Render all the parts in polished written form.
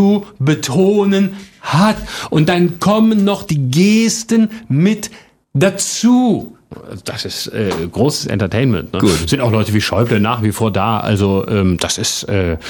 zu betonen hat. Und dann kommen noch die Gesten mit dazu. Das ist großes Entertainment. Ne? Gut. Sind auch Leute wie Schäuble nach wie vor da. Also das ist...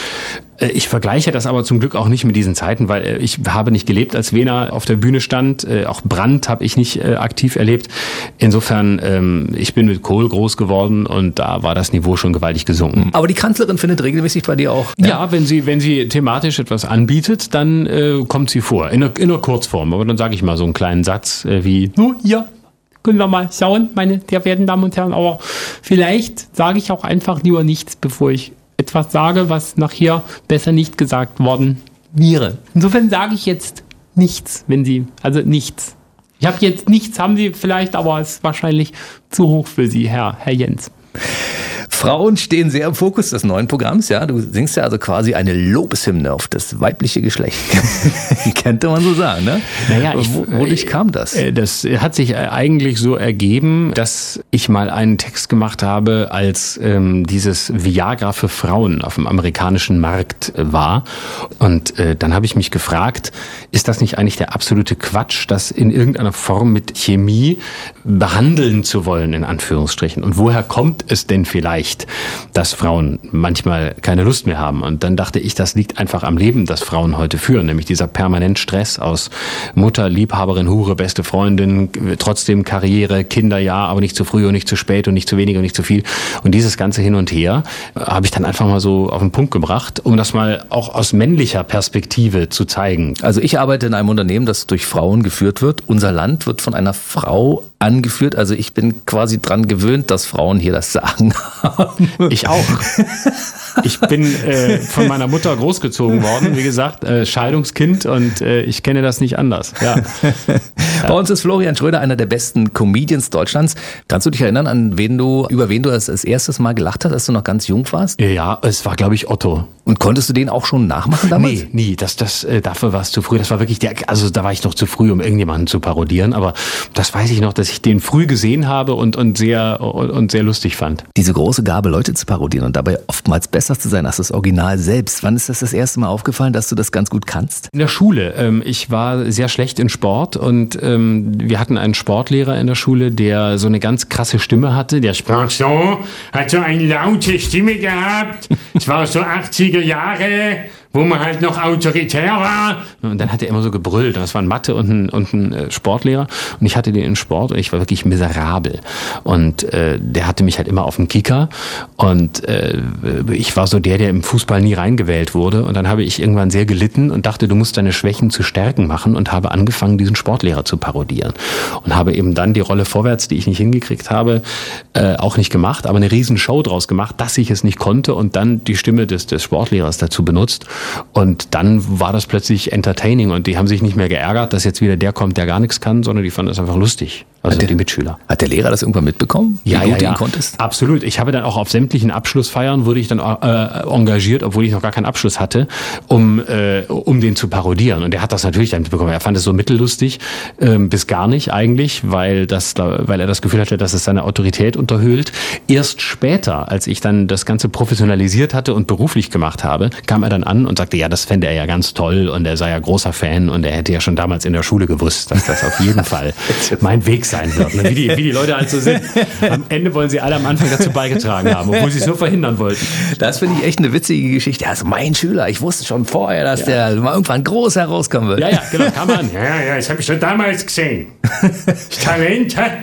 ich vergleiche das aber zum Glück auch nicht mit diesen Zeiten, weil ich habe nicht gelebt, als Wehner auf der Bühne stand. Auch Brandt habe ich nicht aktiv erlebt. Insofern, ich bin mit Kohl groß geworden und da war das Niveau schon gewaltig gesunken. Aber die Kanzlerin findet regelmäßig bei dir auch... Ja, wenn sie thematisch etwas anbietet, dann kommt sie vor. In einer Kurzform. Aber dann sage ich mal so einen kleinen Satz wie, ja, können wir mal schauen, meine sehr verehrten Damen und Herren. Aber vielleicht sage ich auch einfach lieber nichts, bevor ich etwas sage, was nachher besser nicht gesagt worden wäre. Insofern sage ich jetzt nichts, nichts. Ich habe jetzt nichts, haben Sie vielleicht, aber es ist wahrscheinlich zu hoch für Sie, Herr Jens. Frauen stehen sehr im Fokus des neuen Programms, ja. Du singst ja also quasi eine Lobeshymne auf das weibliche Geschlecht. Könnte man so sagen, ne? Naja, wodurch kam das? Das hat sich eigentlich so ergeben, dass ich mal einen Text gemacht habe, als dieses Viagra für Frauen auf dem amerikanischen Markt war. Und dann habe ich mich gefragt, ist das nicht eigentlich der absolute Quatsch, das in irgendeiner Form mit Chemie behandeln zu wollen, in Anführungsstrichen? Und woher kommt es denn vielleicht, dass Frauen manchmal keine Lust mehr haben? Und dann dachte ich, das liegt einfach am Leben, das Frauen heute führen, nämlich dieser permanent Stress aus Mutter, Liebhaberin, Hure, beste Freundin, trotzdem Karriere, Kinder, ja, aber nicht zu früh und nicht zu spät und nicht zu wenig und nicht zu viel. Und dieses ganze Hin und Her habe ich dann einfach mal so auf den Punkt gebracht, um das mal auch aus männlicher Perspektive zu zeigen. Also ich arbeite in einem Unternehmen, das durch Frauen geführt wird. Unser Land wird von einer Frau angeführt. Also ich bin quasi dran gewöhnt, dass Frauen hier das Sagen haben. Ich auch. Ich bin von meiner Mutter großgezogen worden, wie gesagt, Scheidungskind, und ich kenne das nicht anders. Ja. Bei uns ist Florian Schröder einer der besten Comedians Deutschlands. Kannst du dich erinnern, über wen du das erstes Mal gelacht hast, als du noch ganz jung warst? Ja, es war, glaube ich, Otto. Und konntest du den auch schon nachmachen damals? Nee, dafür war es zu früh. Das war wirklich da war ich noch zu früh, um irgendjemanden zu parodieren. Aber das weiß ich noch, dass ich den früh gesehen habe und sehr lustig fand. Diese große Gabe, Leute zu parodieren und dabei oftmals besser zu sein als das Original selbst. Wann ist das erste Mal aufgefallen, dass du das ganz gut kannst? In der Schule. Ich war sehr schlecht in Sport und wir hatten einen Sportlehrer in der Schule, der so eine ganz krasse Stimme hatte. Der sprach so, hat so eine laute Stimme gehabt. Es war so 80er Jahre, wo man halt noch autoritär war. Und dann hat er immer so gebrüllt. Das waren Mathe und ein Sportlehrer. Und ich hatte den in Sport und ich war wirklich miserabel. Und der hatte mich halt immer auf dem Kicker. Und ich war so der im Fußball nie reingewählt wurde. Und dann habe ich irgendwann sehr gelitten und dachte, du musst deine Schwächen zu Stärken machen, und habe angefangen, diesen Sportlehrer zu parodieren. Und habe eben dann die Rolle vorwärts, die ich nicht hingekriegt habe, auch nicht gemacht, aber eine riesen Show draus gemacht, dass ich es nicht konnte, und dann die Stimme des Sportlehrers dazu benutzt. Und dann war das plötzlich entertaining, und die haben sich nicht mehr geärgert, dass jetzt wieder der kommt, der gar nichts kann, sondern die fanden das einfach lustig. Also die Mitschüler. Hat der Lehrer das irgendwann mitbekommen? Wie gut du ihn konntest? Absolut. Ich habe dann auch auf sämtlichen Abschlussfeiern wurde ich dann engagiert, obwohl ich noch gar keinen Abschluss hatte, um den zu parodieren. Und er hat das natürlich dann mitbekommen. Er fand es so mittellustig, bis gar nicht eigentlich, weil er das Gefühl hatte, dass es seine Autorität unterhöhlt. Erst später, als ich dann das Ganze professionalisiert hatte und beruflich gemacht habe, kam er dann an und sagte, ja, das fände er ja ganz toll, und er sei ja großer Fan, und er hätte ja schon damals in der Schule gewusst, dass das auf jeden Fall mein Weg sein wird. Ne? Wie die Leute halt so sind. Am Ende wollen sie alle am Anfang dazu beigetragen haben, obwohl sie es nur verhindern wollten. Das finde ich echt eine witzige Geschichte. Also mein Schüler, ich wusste schon vorher, dass der mal irgendwann groß herauskommen wird. Ja, genau, kam an. Ja, das habe ich schon damals gesehen. Das Talent, hä?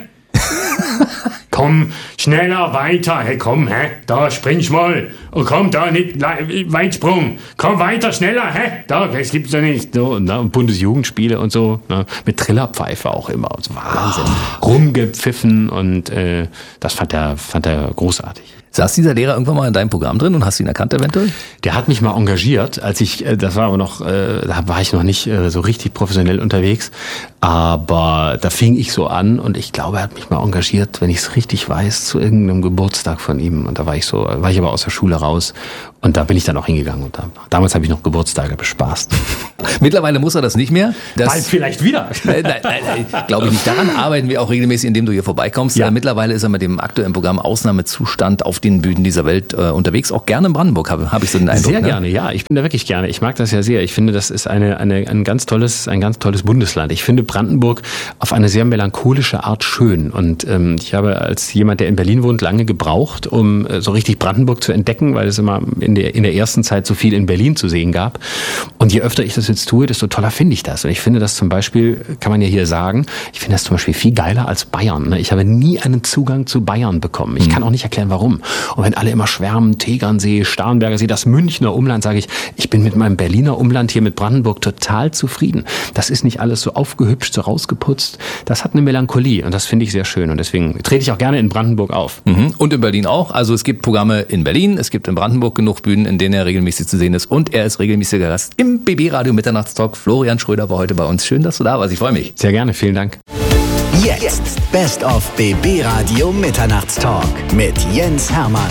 Komm, schneller, weiter. Hey, komm, da, springst mal. Oh, komm, da, nicht Weitsprung. Komm, weiter, schneller, da, das gibt's doch nicht. So, Bundesjugendspiele und so, ne? Mit Trillerpfeife auch immer. Also Wahnsinn. Rumgepfiffen, und das fand er großartig. Saß dieser Lehrer irgendwann mal in deinem Programm drin und hast ihn erkannt eventuell? Der hat mich mal engagiert, als ich, das war aber noch, da war ich noch nicht so richtig professionell unterwegs, Aber da fing ich so an und ich glaube, er hat mich mal engagiert, wenn ich es richtig weiß, zu irgendeinem Geburtstag von ihm. Und da war ich aber aus der Schule raus und da bin ich dann auch hingegangen. Und damals habe ich noch Geburtstage bespaßt. Mittlerweile muss er das nicht mehr. Bald vielleicht wieder. Nein, glaube ich nicht. Daran arbeiten wir auch regelmäßig, indem du hier vorbeikommst. Ja. Mittlerweile ist er mit dem aktuellen Programm Ausnahmezustand auf den Bühnen dieser Welt unterwegs. Auch gerne in Brandenburg, hab ich so den Eindruck. Sehr gerne, ja. Ich bin da wirklich gerne. Ich mag das ja sehr. Ich finde, das ist ein ganz tolles Bundesland. Ich finde Brandenburg auf eine sehr melancholische Art schön. Und ich habe als jemand, der in Berlin wohnt, lange gebraucht, um so richtig Brandenburg zu entdecken, weil es immer in der ersten Zeit so viel in Berlin zu sehen gab. Und je öfter ich das jetzt tue, desto toller finde ich das. Und ich finde das zum Beispiel, kann man ja hier sagen, ich finde das zum Beispiel viel geiler als Bayern. Ich habe nie einen Zugang zu Bayern bekommen. Ich kann auch nicht erklären, warum. Und wenn alle immer schwärmen, Tegernsee, Starnberger See, das Münchner Umland, sage ich bin mit meinem Berliner Umland hier mit Brandenburg total zufrieden. Das ist nicht alles so aufgehübscht, so rausgeputzt. Das hat eine Melancholie und das finde ich sehr schön. Und deswegen trete ich auch gerne in Brandenburg auf. Und in Berlin auch. Also es gibt Programme in Berlin, es gibt in Brandenburg genug Bühnen, in denen er regelmäßig zu sehen ist. Und er ist regelmäßiger Gast im BB-Radio Mitternachtstalk. Florian Schröder war heute bei uns. Schön, dass du da warst. Ich freue mich. Sehr gerne, vielen Dank. Jetzt Best of BB Radio Mitternachtstalk mit Jens Hermann.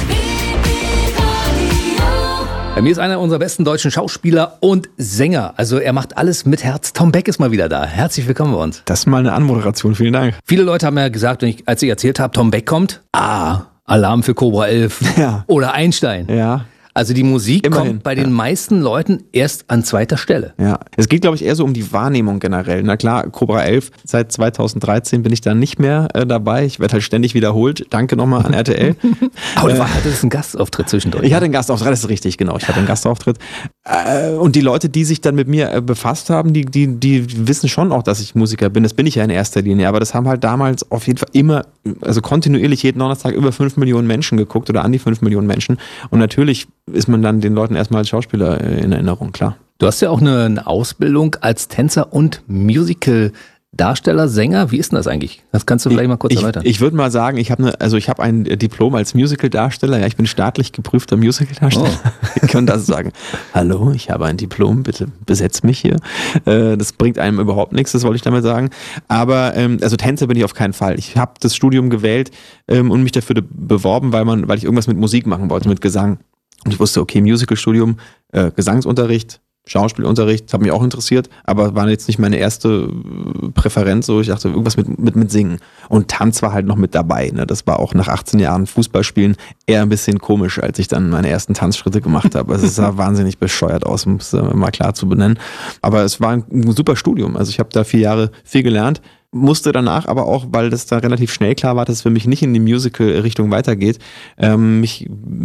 Bei mir ist einer unserer besten deutschen Schauspieler und Sänger. Also er macht alles mit Herz. Tom Beck ist mal wieder da. Herzlich willkommen bei uns. Das ist mal eine Anmoderation, vielen Dank. Viele Leute haben ja gesagt, als ich erzählt habe, Tom Beck kommt, Alarm für Cobra 11 oder Einstein. Ja. Also die Musik Immerhin, kommt bei den meisten Leuten erst an zweiter Stelle. Ja, es geht, glaube ich, eher so um die Wahrnehmung generell. Na klar, Cobra 11, seit 2013 bin ich da nicht mehr dabei. Ich werde halt ständig wiederholt. Danke nochmal an RTL. Aber du hattest einen Gastauftritt zwischendurch. Ich hatte einen Gastauftritt, das ist richtig, genau. Ich hatte einen Gastauftritt. Und die Leute, die sich dann mit mir befasst haben, die wissen schon auch, dass ich Musiker bin. Das bin ich ja in erster Linie. Aber das haben halt damals auf jeden Fall immer, also kontinuierlich jeden Donnerstag über 5 Millionen Menschen geguckt oder an die 5 Millionen Menschen. Und natürlich ist man dann den Leuten erstmal als Schauspieler in Erinnerung, klar. Du hast ja auch eine Ausbildung als Tänzer und Musical-Darsteller, Sänger. Wie ist denn das eigentlich? Das kannst du vielleicht mal kurz erläutern. Ich würde mal sagen, ich habe ein Diplom als Musical-Darsteller. Ja, ich bin staatlich geprüfter Musical-Darsteller. Ich kann das sagen. Hallo, ich habe ein Diplom, bitte besetzt mich hier. Das bringt einem überhaupt nichts, das wollte ich damit sagen. Aber also Tänzer bin ich auf keinen Fall. Ich habe das Studium gewählt und mich dafür beworben, weil ich irgendwas mit Musik machen wollte, mit Gesang. Und ich wusste, okay, Musicalstudium, Gesangsunterricht, Schauspielunterricht, hat mich auch interessiert, aber war jetzt nicht meine erste Präferenz, so ich dachte, irgendwas mit Singen. Und Tanz war halt noch mit dabei, ne? Das war auch nach 18 Jahren Fußballspielen eher ein bisschen komisch, als ich dann meine ersten Tanzschritte gemacht habe. Also es sah wahnsinnig bescheuert aus, um es mal klar zu benennen. Aber es war ein super Studium, also ich habe da 4 Jahre viel gelernt. Musste danach aber auch, weil das da relativ schnell klar war, dass es für mich nicht in die Musical-Richtung weitergeht, mich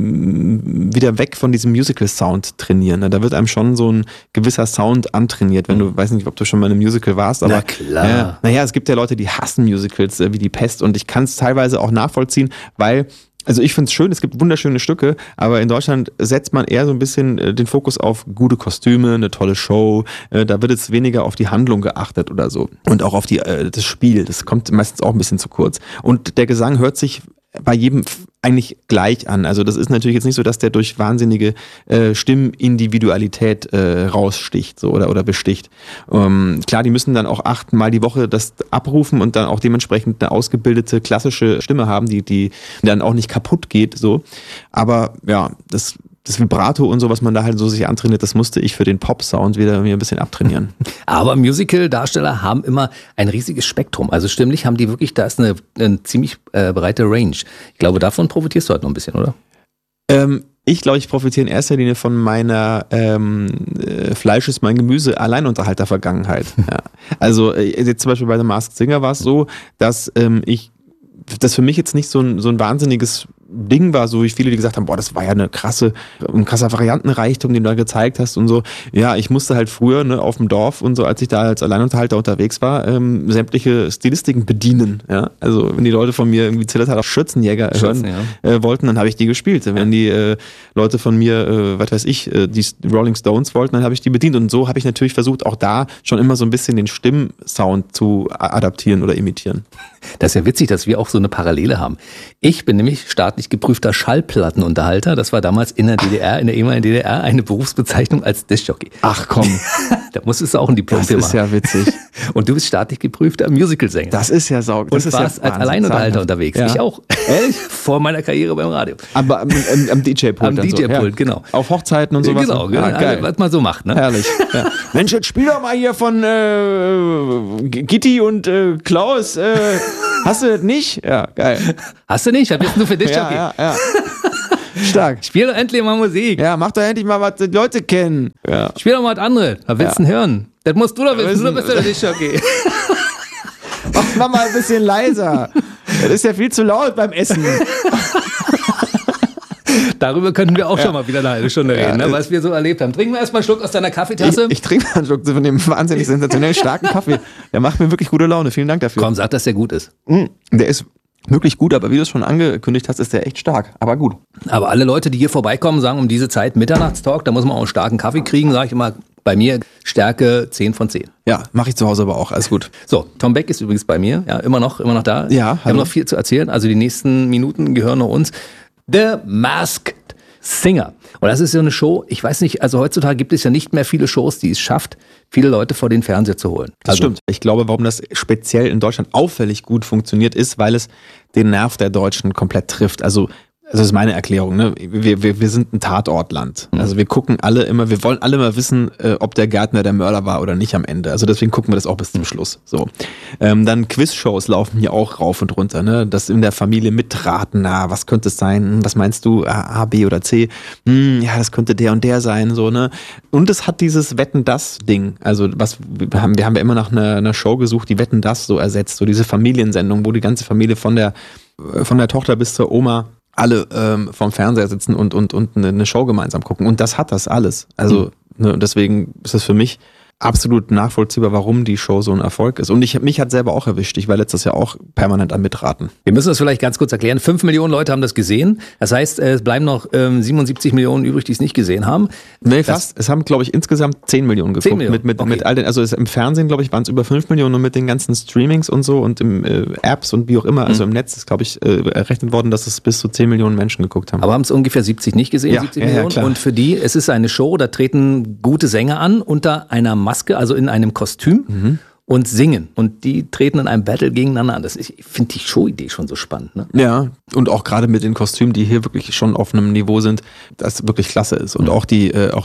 wieder weg von diesem Musical-Sound trainieren. Da wird einem schon so ein gewisser Sound antrainiert, wenn du, weiß nicht, ob du schon mal in einem Musical warst, aber na klar. Naja, es gibt ja Leute, die hassen Musicals wie die Pest und ich kann es teilweise auch nachvollziehen, weil also ich finde es schön, es gibt wunderschöne Stücke, aber in Deutschland setzt man eher so ein bisschen den Fokus auf gute Kostüme, eine tolle Show, da wird jetzt weniger auf die Handlung geachtet oder so und auch auf das Spiel, das kommt meistens auch ein bisschen zu kurz. Und der Gesang hört sich bei jedem eigentlich gleich an. Also das ist natürlich jetzt nicht so, dass der durch wahnsinnige Stimmindividualität raussticht so, oder besticht. Klar, die müssen dann auch 8-mal die Woche das abrufen und dann auch dementsprechend eine ausgebildete klassische Stimme haben, die dann auch nicht kaputt geht. So. Aber ja, das Vibrato und so, was man da halt so sich antrainiert, das musste ich für den Pop-Sound wieder mir ein bisschen abtrainieren. Aber Musical-Darsteller haben immer ein riesiges Spektrum. Also stimmlich haben die wirklich, da ist eine ziemlich breite Range. Ich glaube, davon profitierst du halt noch ein bisschen, oder? Ich glaube, ich profitiere in erster Linie von meiner Fleisch ist mein Gemüse Alleinunterhalter-Vergangenheit. Ja. Also jetzt zum Beispiel bei The Masked Singer war es so, dass das für mich jetzt nicht so ein wahnsinniges Ding war, so wie viele, die gesagt haben, boah, das war ja ein krasser Variantenreichtum, den du da gezeigt hast und so. Ja, ich musste halt früher auf dem Dorf und so, als ich da als Alleinunterhalter unterwegs war, sämtliche Stilistiken bedienen. Ja? Also wenn die Leute von mir irgendwie Zillertaler Schürzenjäger hören wollten, dann habe ich die gespielt. Wenn die Leute von mir, die Rolling Stones wollten, dann habe ich die bedient. Und so habe ich natürlich versucht, auch da schon immer so ein bisschen den Stimmsound zu adaptieren oder imitieren. Das ist ja witzig, dass wir auch so eine Parallele haben. Ich bin nämlich staatlich geprüfter Schallplattenunterhalter. Das war damals in der DDR, in der ehemaligen DDR, eine Berufsbezeichnung als Diskjockey. Ach komm. Da musstest du auch ein Diplom machen. Das ist ja witzig. Und du bist staatlich geprüfter Musicalsänger. Das ist ja sauber. Und warst als Alleinunterhalter unterwegs. Ja. Ich auch. Ehrlich? Vor meiner Karriere beim Radio. Aber am DJ-Pult. Am DJ-Pult, genau. Auf Hochzeiten und sowas. Genau, Ja, geil. was man so macht. Ne? Herrlich. Ja. Mensch, jetzt spiel doch mal hier von Gitti und Klaus. Hast du das nicht? Ja, geil. Hast du nicht? Was bist du für dich, Jockey? Ja. Stark. Spiel doch endlich mal Musik. Ja, mach doch endlich mal, was die Leute kennen. Ja. Spiel doch mal was anderes. Was willst du denn hören? Das musst du doch wissen. Du bist doch nicht Jockey. Mach mal ein bisschen leiser. Das ist ja viel zu laut beim Essen. Darüber könnten wir auch schon mal wieder eine halbe Stunde reden, ne, was wir so erlebt haben. Trinken wir erstmal einen Schluck aus deiner Kaffeetasse. Ich trinke mal einen Schluck von dem wahnsinnig sensationell starken Kaffee. Der macht mir wirklich gute Laune. Vielen Dank dafür. Komm, sag, dass der gut ist. Der ist wirklich gut, aber wie du es schon angekündigt hast, ist der echt stark. Aber gut. Aber alle Leute, die hier vorbeikommen, sagen um diese Zeit Mitternachtstalk, da muss man auch einen starken Kaffee kriegen, sage ich immer. Bei mir Stärke 10 von 10. Ja, mache ich zu Hause aber auch. Alles gut. So, Tom Beck ist übrigens bei mir. Ja, immer noch da. Ja, Wir haben hallo. noch viel zu erzählen. Also die nächsten Minuten gehören noch uns. The Masked Singer. Und das ist so eine Show, ich weiß nicht, also heutzutage gibt es ja nicht mehr viele Shows, die es schafft, viele Leute vor den Fernseher zu holen. Das stimmt. Ich glaube, warum das speziell in Deutschland auffällig gut funktioniert, ist, weil es den Nerv der Deutschen komplett trifft. Also das ist meine Erklärung, ne? Wir sind ein Tatortland. Also wir gucken alle immer, wir wollen alle mal wissen, ob der Gärtner der Mörder war oder nicht am Ende. Also deswegen gucken wir das auch bis zum Schluss. So. Dann Quizshows laufen hier auch rauf und runter, ne? Das in der Familie mitraten, was könnte es sein? Was meinst du? A, B oder C? Ja, das könnte der und der sein, so, ne? Und es hat dieses Wetten-Das-Ding. Also wir haben ja immer nach einer Show gesucht, die Wetten-Das so ersetzt. So diese Familiensendung, wo die ganze Familie von der Tochter bis zur Oma alle vorm Fernseher sitzen und eine Show gemeinsam gucken. Und das hat das alles. Also deswegen ist es für mich absolut nachvollziehbar, warum die Show so ein Erfolg ist. Und mich hat selber auch erwischt. Ich war letztes Jahr auch permanent am Mitraten. Wir müssen das vielleicht ganz kurz erklären. 5 Millionen Leute haben das gesehen. Das heißt, es bleiben noch 77 Millionen übrig, die es nicht gesehen haben. Nee, fast. Es haben, glaube ich, insgesamt 10 Millionen geguckt. 10 Millionen. Mit all den, also im Fernsehen, glaube ich, waren es über 5 Millionen und mit den ganzen Streamings und so und im Apps und wie auch immer, also im Netz ist, glaube ich, errechnet worden, dass es bis zu 10 Millionen Menschen geguckt haben. Aber haben es ungefähr 70 nicht gesehen, Ja, 70 ja, Millionen. klar. Und für die, es ist eine Show, da treten gute Sänger an unter einer Maske, also in einem Kostüm und singen. Und die treten in einem Battle gegeneinander an. Ich finde die Show-Idee schon so spannend. Ne? Ja, und auch gerade mit den Kostümen, die hier wirklich schon auf einem Niveau sind, das wirklich klasse ist. Und auch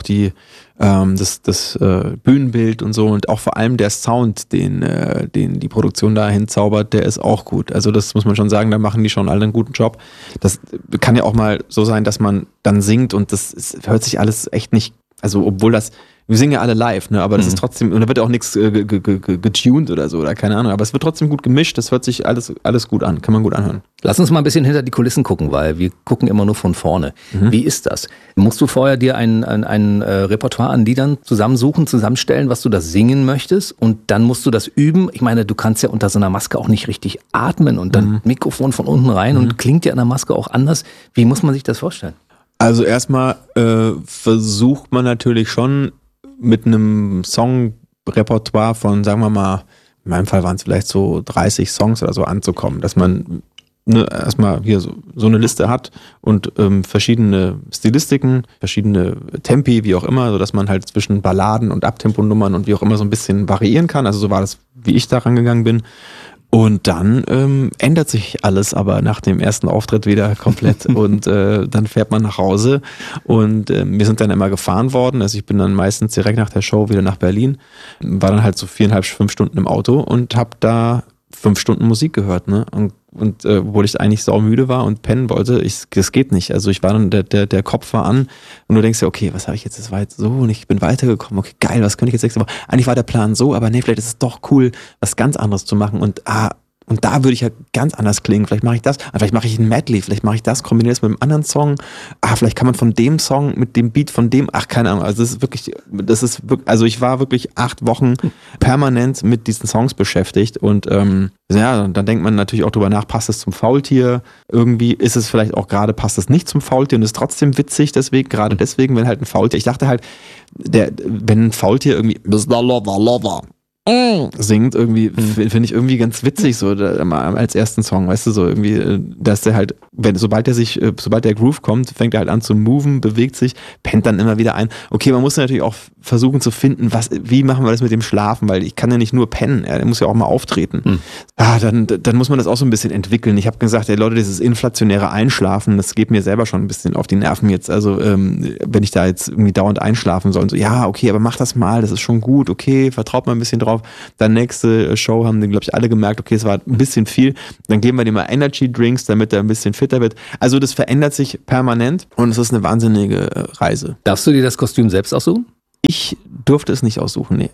das Bühnenbild und so und auch vor allem der Sound, den die Produktion dahin zaubert, der ist auch gut. Also das muss man schon sagen, da machen die schon alle einen guten Job. Das kann ja auch mal so sein, dass man dann singt und hört sich alles echt nicht, also obwohl wir singen ja alle live, ne? Aber das ist trotzdem, und da wird auch nichts getuned oder so, oder keine Ahnung, aber es wird trotzdem gut gemischt, das hört sich alles gut an, kann man gut anhören. Lass uns mal ein bisschen hinter die Kulissen gucken, weil wir gucken immer nur von vorne. Wie ist das? Musst du vorher dir ein Repertoire an Liedern zusammenstellen, was du da singen möchtest und dann musst du das üben? Ich meine, du kannst ja unter so einer Maske auch nicht richtig atmen und dann Mikrofon von unten rein und klingt ja an der Maske auch anders. Wie muss man sich das vorstellen? Also erstmal versucht man natürlich schon mit einem Songrepertoire von, sagen wir mal, in meinem Fall waren es vielleicht so 30 Songs oder so anzukommen, dass man erstmal hier so eine Liste hat und verschiedene Stilistiken, verschiedene Tempi, wie auch immer, sodass man halt zwischen Balladen und Abtemponummern und wie auch immer so ein bisschen variieren kann. Also so war das, wie ich da rangegangen bin. Und dann ändert sich alles aber nach dem ersten Auftritt wieder komplett und dann fährt man nach Hause und wir sind dann immer gefahren worden, also ich bin dann meistens direkt nach der Show wieder nach Berlin, war dann halt so 4,5, 5 Stunden im Auto und habe da 5 Stunden Musik gehört, ne? Und obwohl ich eigentlich saumüde war und pennen wollte, das geht nicht. Also ich war dann, der Kopf war an und du denkst ja, okay, was habe ich jetzt? Das war jetzt so und ich bin weitergekommen. Okay, geil, was könnte ich jetzt nächste Woche? Eigentlich war der Plan so, aber nee, vielleicht ist es doch cool, was ganz anderes zu machen und da würde ich ja ganz anders klingen. Vielleicht mache ich das, vielleicht mache ich ein Medley, vielleicht mache ich das, kombiniere es mit einem anderen Song. Vielleicht kann man von dem Song mit dem Beat von dem, keine Ahnung. Also also ich war wirklich 8 Wochen permanent mit diesen Songs beschäftigt und dann denkt man natürlich auch drüber nach, passt es zum Faultier? Irgendwie ist es vielleicht auch gerade, passt es nicht zum Faultier und ist trotzdem witzig deswegen, gerade deswegen, wenn halt ein Faultier, ich dachte halt, wenn ein Faultier irgendwie Mr. Lover, singt, irgendwie, finde ich irgendwie ganz witzig, so als ersten Song, weißt du, so irgendwie, dass der halt, sobald der Groove kommt, fängt er halt an zu moven, bewegt sich, pennt dann immer wieder ein. Okay, man muss natürlich auch versuchen zu finden, wie machen wir das mit dem Schlafen, weil ich kann ja nicht nur pennen, der muss ja auch mal auftreten. Dann muss man das auch so ein bisschen entwickeln. Ich habe gesagt, Leute, dieses inflationäre Einschlafen, das geht mir selber schon ein bisschen auf die Nerven jetzt, also wenn ich da jetzt irgendwie dauernd einschlafen soll und so, ja, okay, aber mach das mal, das ist schon gut, okay, vertraut mal ein bisschen drauf. Dann nächste Show haben die, glaube ich, alle gemerkt, okay, es war ein bisschen viel, dann geben wir dem mal Energy Drinks, damit er ein bisschen fitter wird. Also das verändert sich permanent und es ist eine wahnsinnige Reise. Darfst du dir das Kostüm selbst aussuchen? Ich durfte es nicht aussuchen, nee.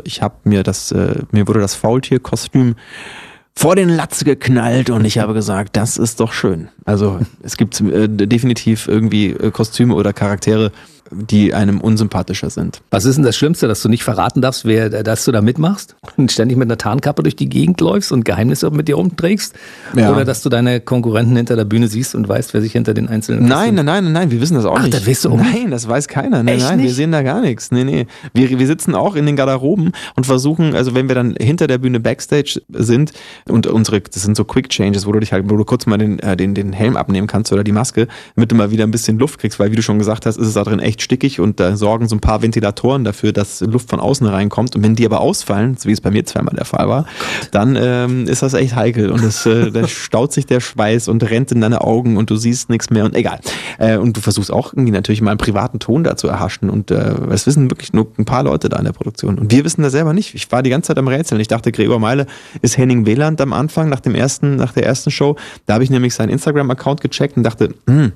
Mir wurde das Faultier-Kostüm vor den Latz geknallt und ich habe gesagt, das ist doch schön. Also es gibt definitiv irgendwie Kostüme oder Charaktere, die einem unsympathischer sind. Was ist denn das Schlimmste, dass du nicht verraten darfst, dass du da mitmachst und ständig mit einer Tarnkappe durch die Gegend läufst und Geheimnisse mit dir rumträgst? Ja. Oder dass du deine Konkurrenten hinter der Bühne siehst und weißt, wer sich hinter den einzelnen... Nein, wir wissen das auch nicht. Ach, das weißt du auch nicht? Nein, das weiß keiner. Nein, wir sehen da gar nichts. Nee. Wir sitzen auch in den Garderoben und versuchen, also wenn wir dann hinter der Bühne Backstage sind und das sind so Quick Changes, wo du kurz mal den Helm abnehmen kannst oder die Maske, damit du mal wieder ein bisschen Luft kriegst, weil wie du schon gesagt hast, ist es da drin echt stickig und da sorgen so ein paar Ventilatoren dafür, dass Luft von außen reinkommt und wenn die aber ausfallen, so wie es bei mir zweimal der Fall war, dann ist das echt heikel und da staut sich der Schweiß und rennt in deine Augen und du siehst nichts mehr und egal. Und du versuchst auch irgendwie natürlich mal einen privaten Ton da zu erhaschen und das wissen wirklich nur ein paar Leute da in der Produktion und wir wissen das selber nicht. Ich war die ganze Zeit am Rätseln. Ich dachte, Gregor Meile ist Henning Wieland am Anfang nach der ersten Show. Da habe ich nämlich seinen Instagram-Account gecheckt und dachte,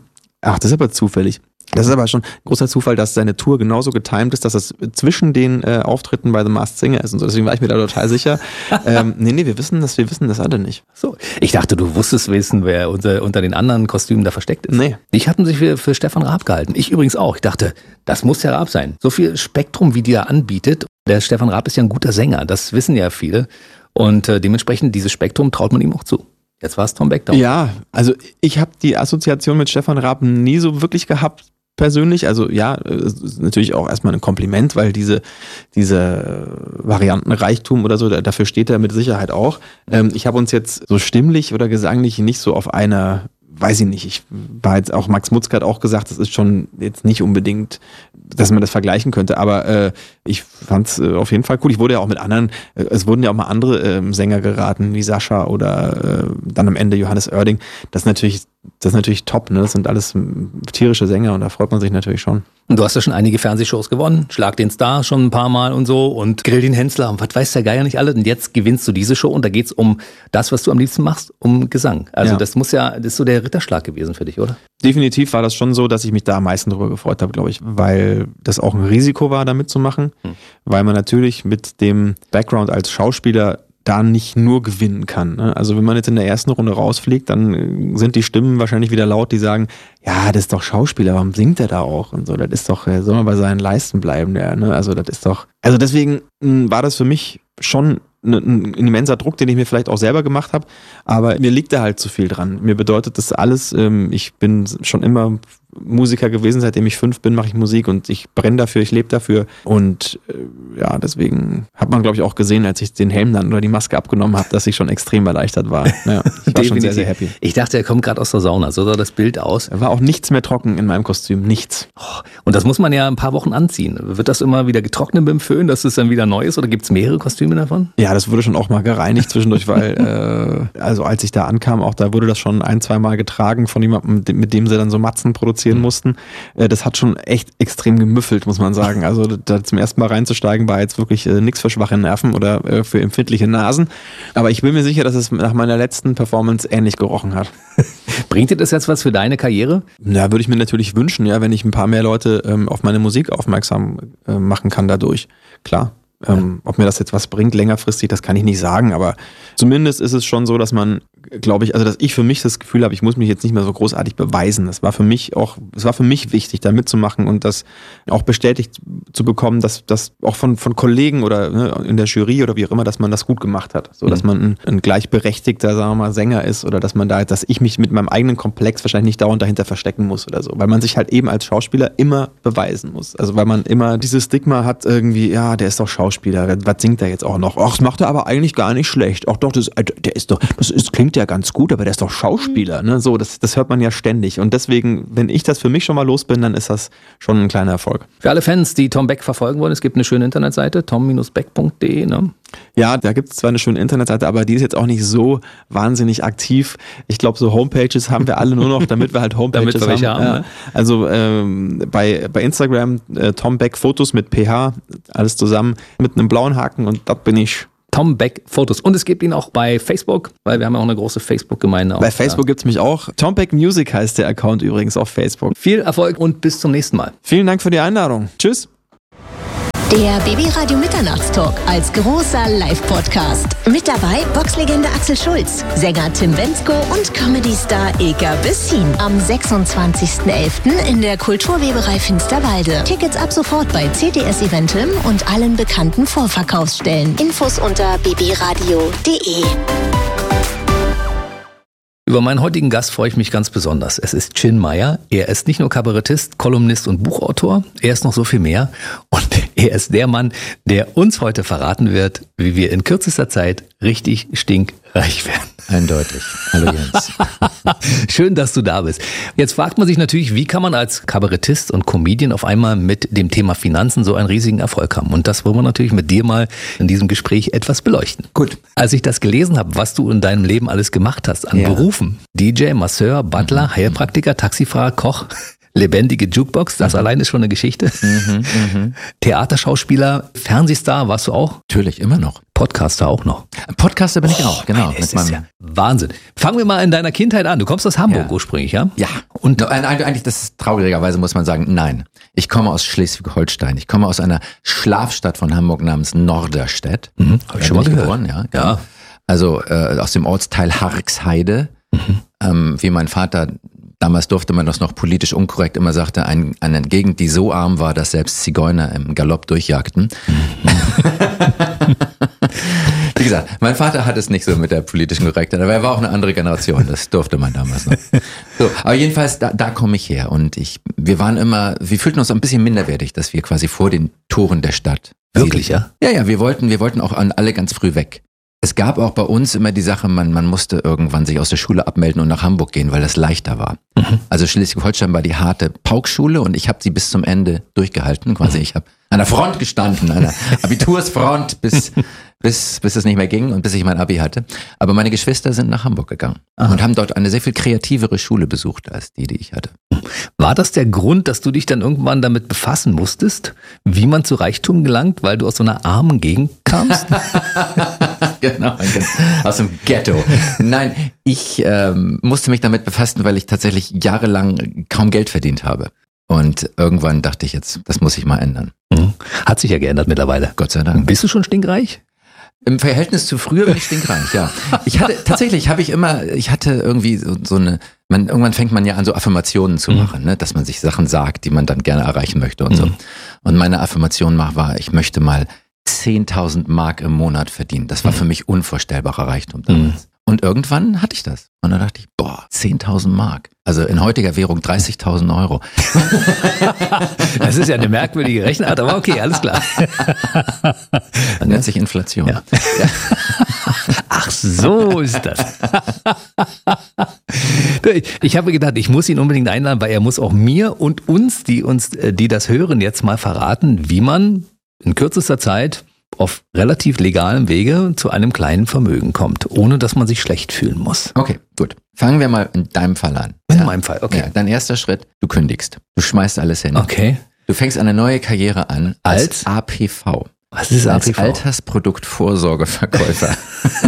das ist aber zufällig. Das ist aber schon ein großer Zufall, dass seine Tour genauso getimed ist, dass das zwischen den Auftritten bei The Masked Singer ist und so. Deswegen war ich mir da total sicher. Wir wissen das alle nicht. So, ich dachte, du wusstest wissen, wer unter den anderen Kostümen da versteckt ist. Nee. Ich hatten sich für Stefan Raab gehalten. Ich übrigens auch. Ich dachte, das muss der Raab sein. So viel Spektrum, wie die er anbietet. Der Stefan Raab ist ja ein guter Sänger. Das wissen ja viele. Und dementsprechend, dieses Spektrum traut man ihm auch zu. Jetzt war es Tom Beckdown. Ja, also ich habe die Assoziation mit Stefan Raab nie so wirklich gehabt, persönlich. Also ja, natürlich auch erstmal ein Kompliment, weil diese Variantenreichtum oder so, dafür steht er mit Sicherheit auch. Ich habe uns jetzt so stimmlich oder gesanglich nicht so auf einer, weiß ich nicht, ich war jetzt auch, Max Mutzke hat auch gesagt, das ist schon jetzt nicht unbedingt, dass man das vergleichen könnte, aber ich fand es auf jeden Fall cool. Ich wurde ja auch mit anderen, es wurden ja auch mal andere Sänger geraten, wie Sascha oder dann am Ende Johannes Oerding. Das ist natürlich top, ne? Das sind alles tierische Sänger und da freut man sich natürlich schon. Und du hast ja schon einige Fernsehshows gewonnen, Schlag den Star schon ein paar Mal und so und Grill den Hensler und was weiß der Geier nicht alle. Und jetzt gewinnst du diese Show und da geht's um das, was du am liebsten machst, um Gesang. Also das ist so der Ritterschlag gewesen für dich, oder? Definitiv war das schon so, dass ich mich da am meisten drüber gefreut habe, glaube ich, weil das auch ein Risiko war, da mitzumachen, weil man natürlich mit dem Background als Schauspieler da nicht nur gewinnen kann. Ne? Also wenn man jetzt in der ersten Runde rausfliegt, dann sind die Stimmen wahrscheinlich wieder laut, die sagen, ja, das ist doch Schauspieler, warum singt er da auch? Und so, das ist doch, soll man bei seinen Leisten bleiben, ne? Also das ist doch, also deswegen war das für mich schon ein immenser Druck, den ich mir vielleicht auch selber gemacht habe, aber mir liegt da halt zu viel dran. Mir bedeutet das alles, ich bin schon immer Musiker gewesen, seitdem ich 5 bin, mache ich Musik und ich brenne dafür, ich lebe dafür und deswegen hat man, glaube ich, auch gesehen, als ich den Helm dann oder die Maske abgenommen habe, dass ich schon extrem erleichtert war. Naja, ich war schon sehr, sehr happy. Ich dachte, er kommt gerade aus der Sauna, so sah das Bild aus. Da war auch nichts mehr trocken in meinem Kostüm, nichts. Und das muss man ja ein paar Wochen anziehen. Wird das immer wieder getrocknet beim Föhn, dass es dann wieder neu ist oder gibt es mehrere Kostüme davon? Ja, das wurde schon auch mal gereinigt zwischendurch, weil also als ich da ankam, auch da wurde das schon 1-2 Mal getragen von jemandem, mit dem sie dann so Matzen produzieren mussten. Das hat schon echt extrem gemüffelt, muss man sagen. Also da zum ersten Mal reinzusteigen war jetzt wirklich nichts für schwache Nerven oder für empfindliche Nasen. Aber ich bin mir sicher, dass es nach meiner letzten Performance ähnlich gerochen hat. Bringt dir das jetzt was für deine Karriere? Ja, würde ich mir natürlich wünschen, ja, wenn ich ein paar mehr Leute auf meine Musik aufmerksam machen kann dadurch. Klar. Ob mir das jetzt was bringt längerfristig, das kann ich nicht sagen, aber zumindest ist es schon so, dass man glaube ich, also dass ich für mich das Gefühl habe, ich muss mich jetzt nicht mehr so großartig beweisen. Es war für mich wichtig, da mitzumachen und das auch bestätigt zu bekommen, dass das auch von Kollegen oder ne, in der Jury oder wie auch immer, dass man das gut gemacht hat. So, dass man ein gleichberechtigter, sagen wir mal, Sänger ist oder dass ich mich mit meinem eigenen Komplex wahrscheinlich nicht dauernd dahinter verstecken muss oder so. Weil man sich halt eben als Schauspieler immer beweisen muss. Also weil man immer dieses Stigma hat irgendwie, ja, der ist doch Schauspieler, was singt er jetzt auch noch? Ach, das macht er aber eigentlich gar nicht schlecht. Ach doch, das klingt ja ganz gut, aber der ist doch Schauspieler. Ne? So, das hört man ja ständig. Und deswegen, wenn ich das für mich schon mal los bin, dann ist das schon ein kleiner Erfolg. Für alle Fans, die Tom Beck verfolgen wollen, es gibt eine schöne Internetseite, tom-beck.de. Ne? Ja, da gibt es zwar eine schöne Internetseite, aber die ist jetzt auch nicht so wahnsinnig aktiv. Ich glaube, so Homepages haben wir alle nur noch, damit wir halt Homepages damit wir haben. Ja. Ne? Also bei Instagram Tom Beck Fotos mit PH, alles zusammen mit einem blauen Haken und das bin ich. Tom Beck Fotos. Und es gibt ihn auch bei Facebook, weil wir haben ja auch eine große Facebook-Gemeinde. Bei Facebook gibt es mich auch. Tom Beck Music heißt der Account übrigens auf Facebook. Viel Erfolg und bis zum nächsten Mal. Vielen Dank für die Einladung. Tschüss. Der BB-Radio Mitternachtstalk als großer Live-Podcast. Mit dabei Boxlegende Axel Schulz, Sänger Tim Bendzko und Comedy-Star Ilka Bessin. Am 26.11. in der Kulturweberei Finsterwalde. Tickets ab sofort bei CTS Eventim und allen bekannten Vorverkaufsstellen. Infos unter bbradio.de. Über meinen heutigen Gast freue ich mich ganz besonders. Es ist Chin Meyer. Er ist nicht nur Kabarettist, Kolumnist und Buchautor, er ist noch so viel mehr. Und er ist der Mann, der uns heute verraten wird, wie wir in kürzester Zeit richtig stinkreich werden. Eindeutig. Hallo Jens. Schön, dass du da bist. Jetzt fragt man sich natürlich, wie kann man als Kabarettist und Comedian auf einmal mit dem Thema Finanzen so einen riesigen Erfolg haben? Und das wollen wir natürlich mit dir mal in diesem Gespräch etwas beleuchten. Gut. Als ich das gelesen habe, was du in deinem Leben alles gemacht hast, an Berufen, DJ, Masseur, Butler, Heilpraktiker, Taxifahrer, Koch, lebendige Jukebox, das allein ist schon eine Geschichte. Theaterschauspieler, Fernsehstar warst du auch? Natürlich, immer noch. Podcaster auch noch. Podcaster bin ich auch, genau. Das ist ja Wahnsinn. Fangen wir mal in deiner Kindheit an. Du kommst aus Hamburg ursprünglich, ja? Ja. Und eigentlich, das ist traurigerweise, muss man sagen, nein. Ich komme aus Schleswig-Holstein. Ich komme aus einer Schlafstadt von Hamburg namens Norderstedt. Habe ich schon mal gehört. Geboren, ja. Also aus dem Ortsteil Harksheide. Wie mein Vater, damals durfte man das noch politisch unkorrekt immer sagte, eine Gegend, die so arm war, dass selbst Zigeuner im Galopp durchjagten. Wie gesagt, mein Vater hat es nicht so mit der politischen Korrektheit, aber er war auch eine andere Generation, das durfte man damals noch. So, aber jedenfalls, da komme ich her und wir fühlten uns ein bisschen minderwertig, dass wir quasi vor den Toren der Stadt. Wirklich, ja? Ja, wir wollten auch an alle ganz früh weg. Es gab auch bei uns immer die Sache, man musste irgendwann sich aus der Schule abmelden und nach Hamburg gehen, weil das leichter war. Also Schleswig-Holstein war die harte Paukschule und ich habe sie bis zum Ende durchgehalten. Quasi ich habe an der Front gestanden, an der Abitursfront, bis es nicht mehr ging und bis ich mein Abi hatte. Aber meine Geschwister sind nach Hamburg gegangen und haben dort eine sehr viel kreativere Schule besucht als die ich hatte. War das der Grund, dass du dich dann irgendwann damit befassen musstest, wie man zu Reichtum gelangt, weil du aus so einer armen Gegend kamst? Genau, aus dem Ghetto. Nein, ich musste mich damit befassen, weil ich tatsächlich jahrelang kaum Geld verdient habe. Und irgendwann dachte ich jetzt, das muss ich mal ändern. Hat sich ja geändert mittlerweile. Gott sei Dank. Bist du schon stinkreich? Im Verhältnis zu früher bin ich stinkreich, ja. Irgendwann fängt man ja an, so Affirmationen zu machen, ne, dass man sich Sachen sagt, die man dann gerne erreichen möchte und so. Und meine Affirmation war, ich möchte mal 10.000 Mark im Monat verdienen. Das war für mich unvorstellbarer Reichtum damals. Und irgendwann hatte ich das. Und dann dachte ich, 10.000 Mark. Also in heutiger Währung 30.000 Euro. Das ist ja eine merkwürdige Rechenart, aber okay, alles klar. Das nennt sich Inflation. Ja. Ach, so ist das. Ich habe gedacht, ich muss ihn unbedingt einladen, weil er muss auch mir und uns, die das hören, jetzt mal verraten, wie man in kürzester Zeit auf relativ legalem Wege zu einem kleinen Vermögen kommt, ohne dass man sich schlecht fühlen muss. Okay, gut. Fangen wir mal in deinem Fall an. In meinem Fall, okay. Ja, dein erster Schritt, du kündigst. Du schmeißt alles hin. Okay. Du fängst eine neue Karriere an als APV. Was ist als APV? Altersproduktvorsorgeverkäufer.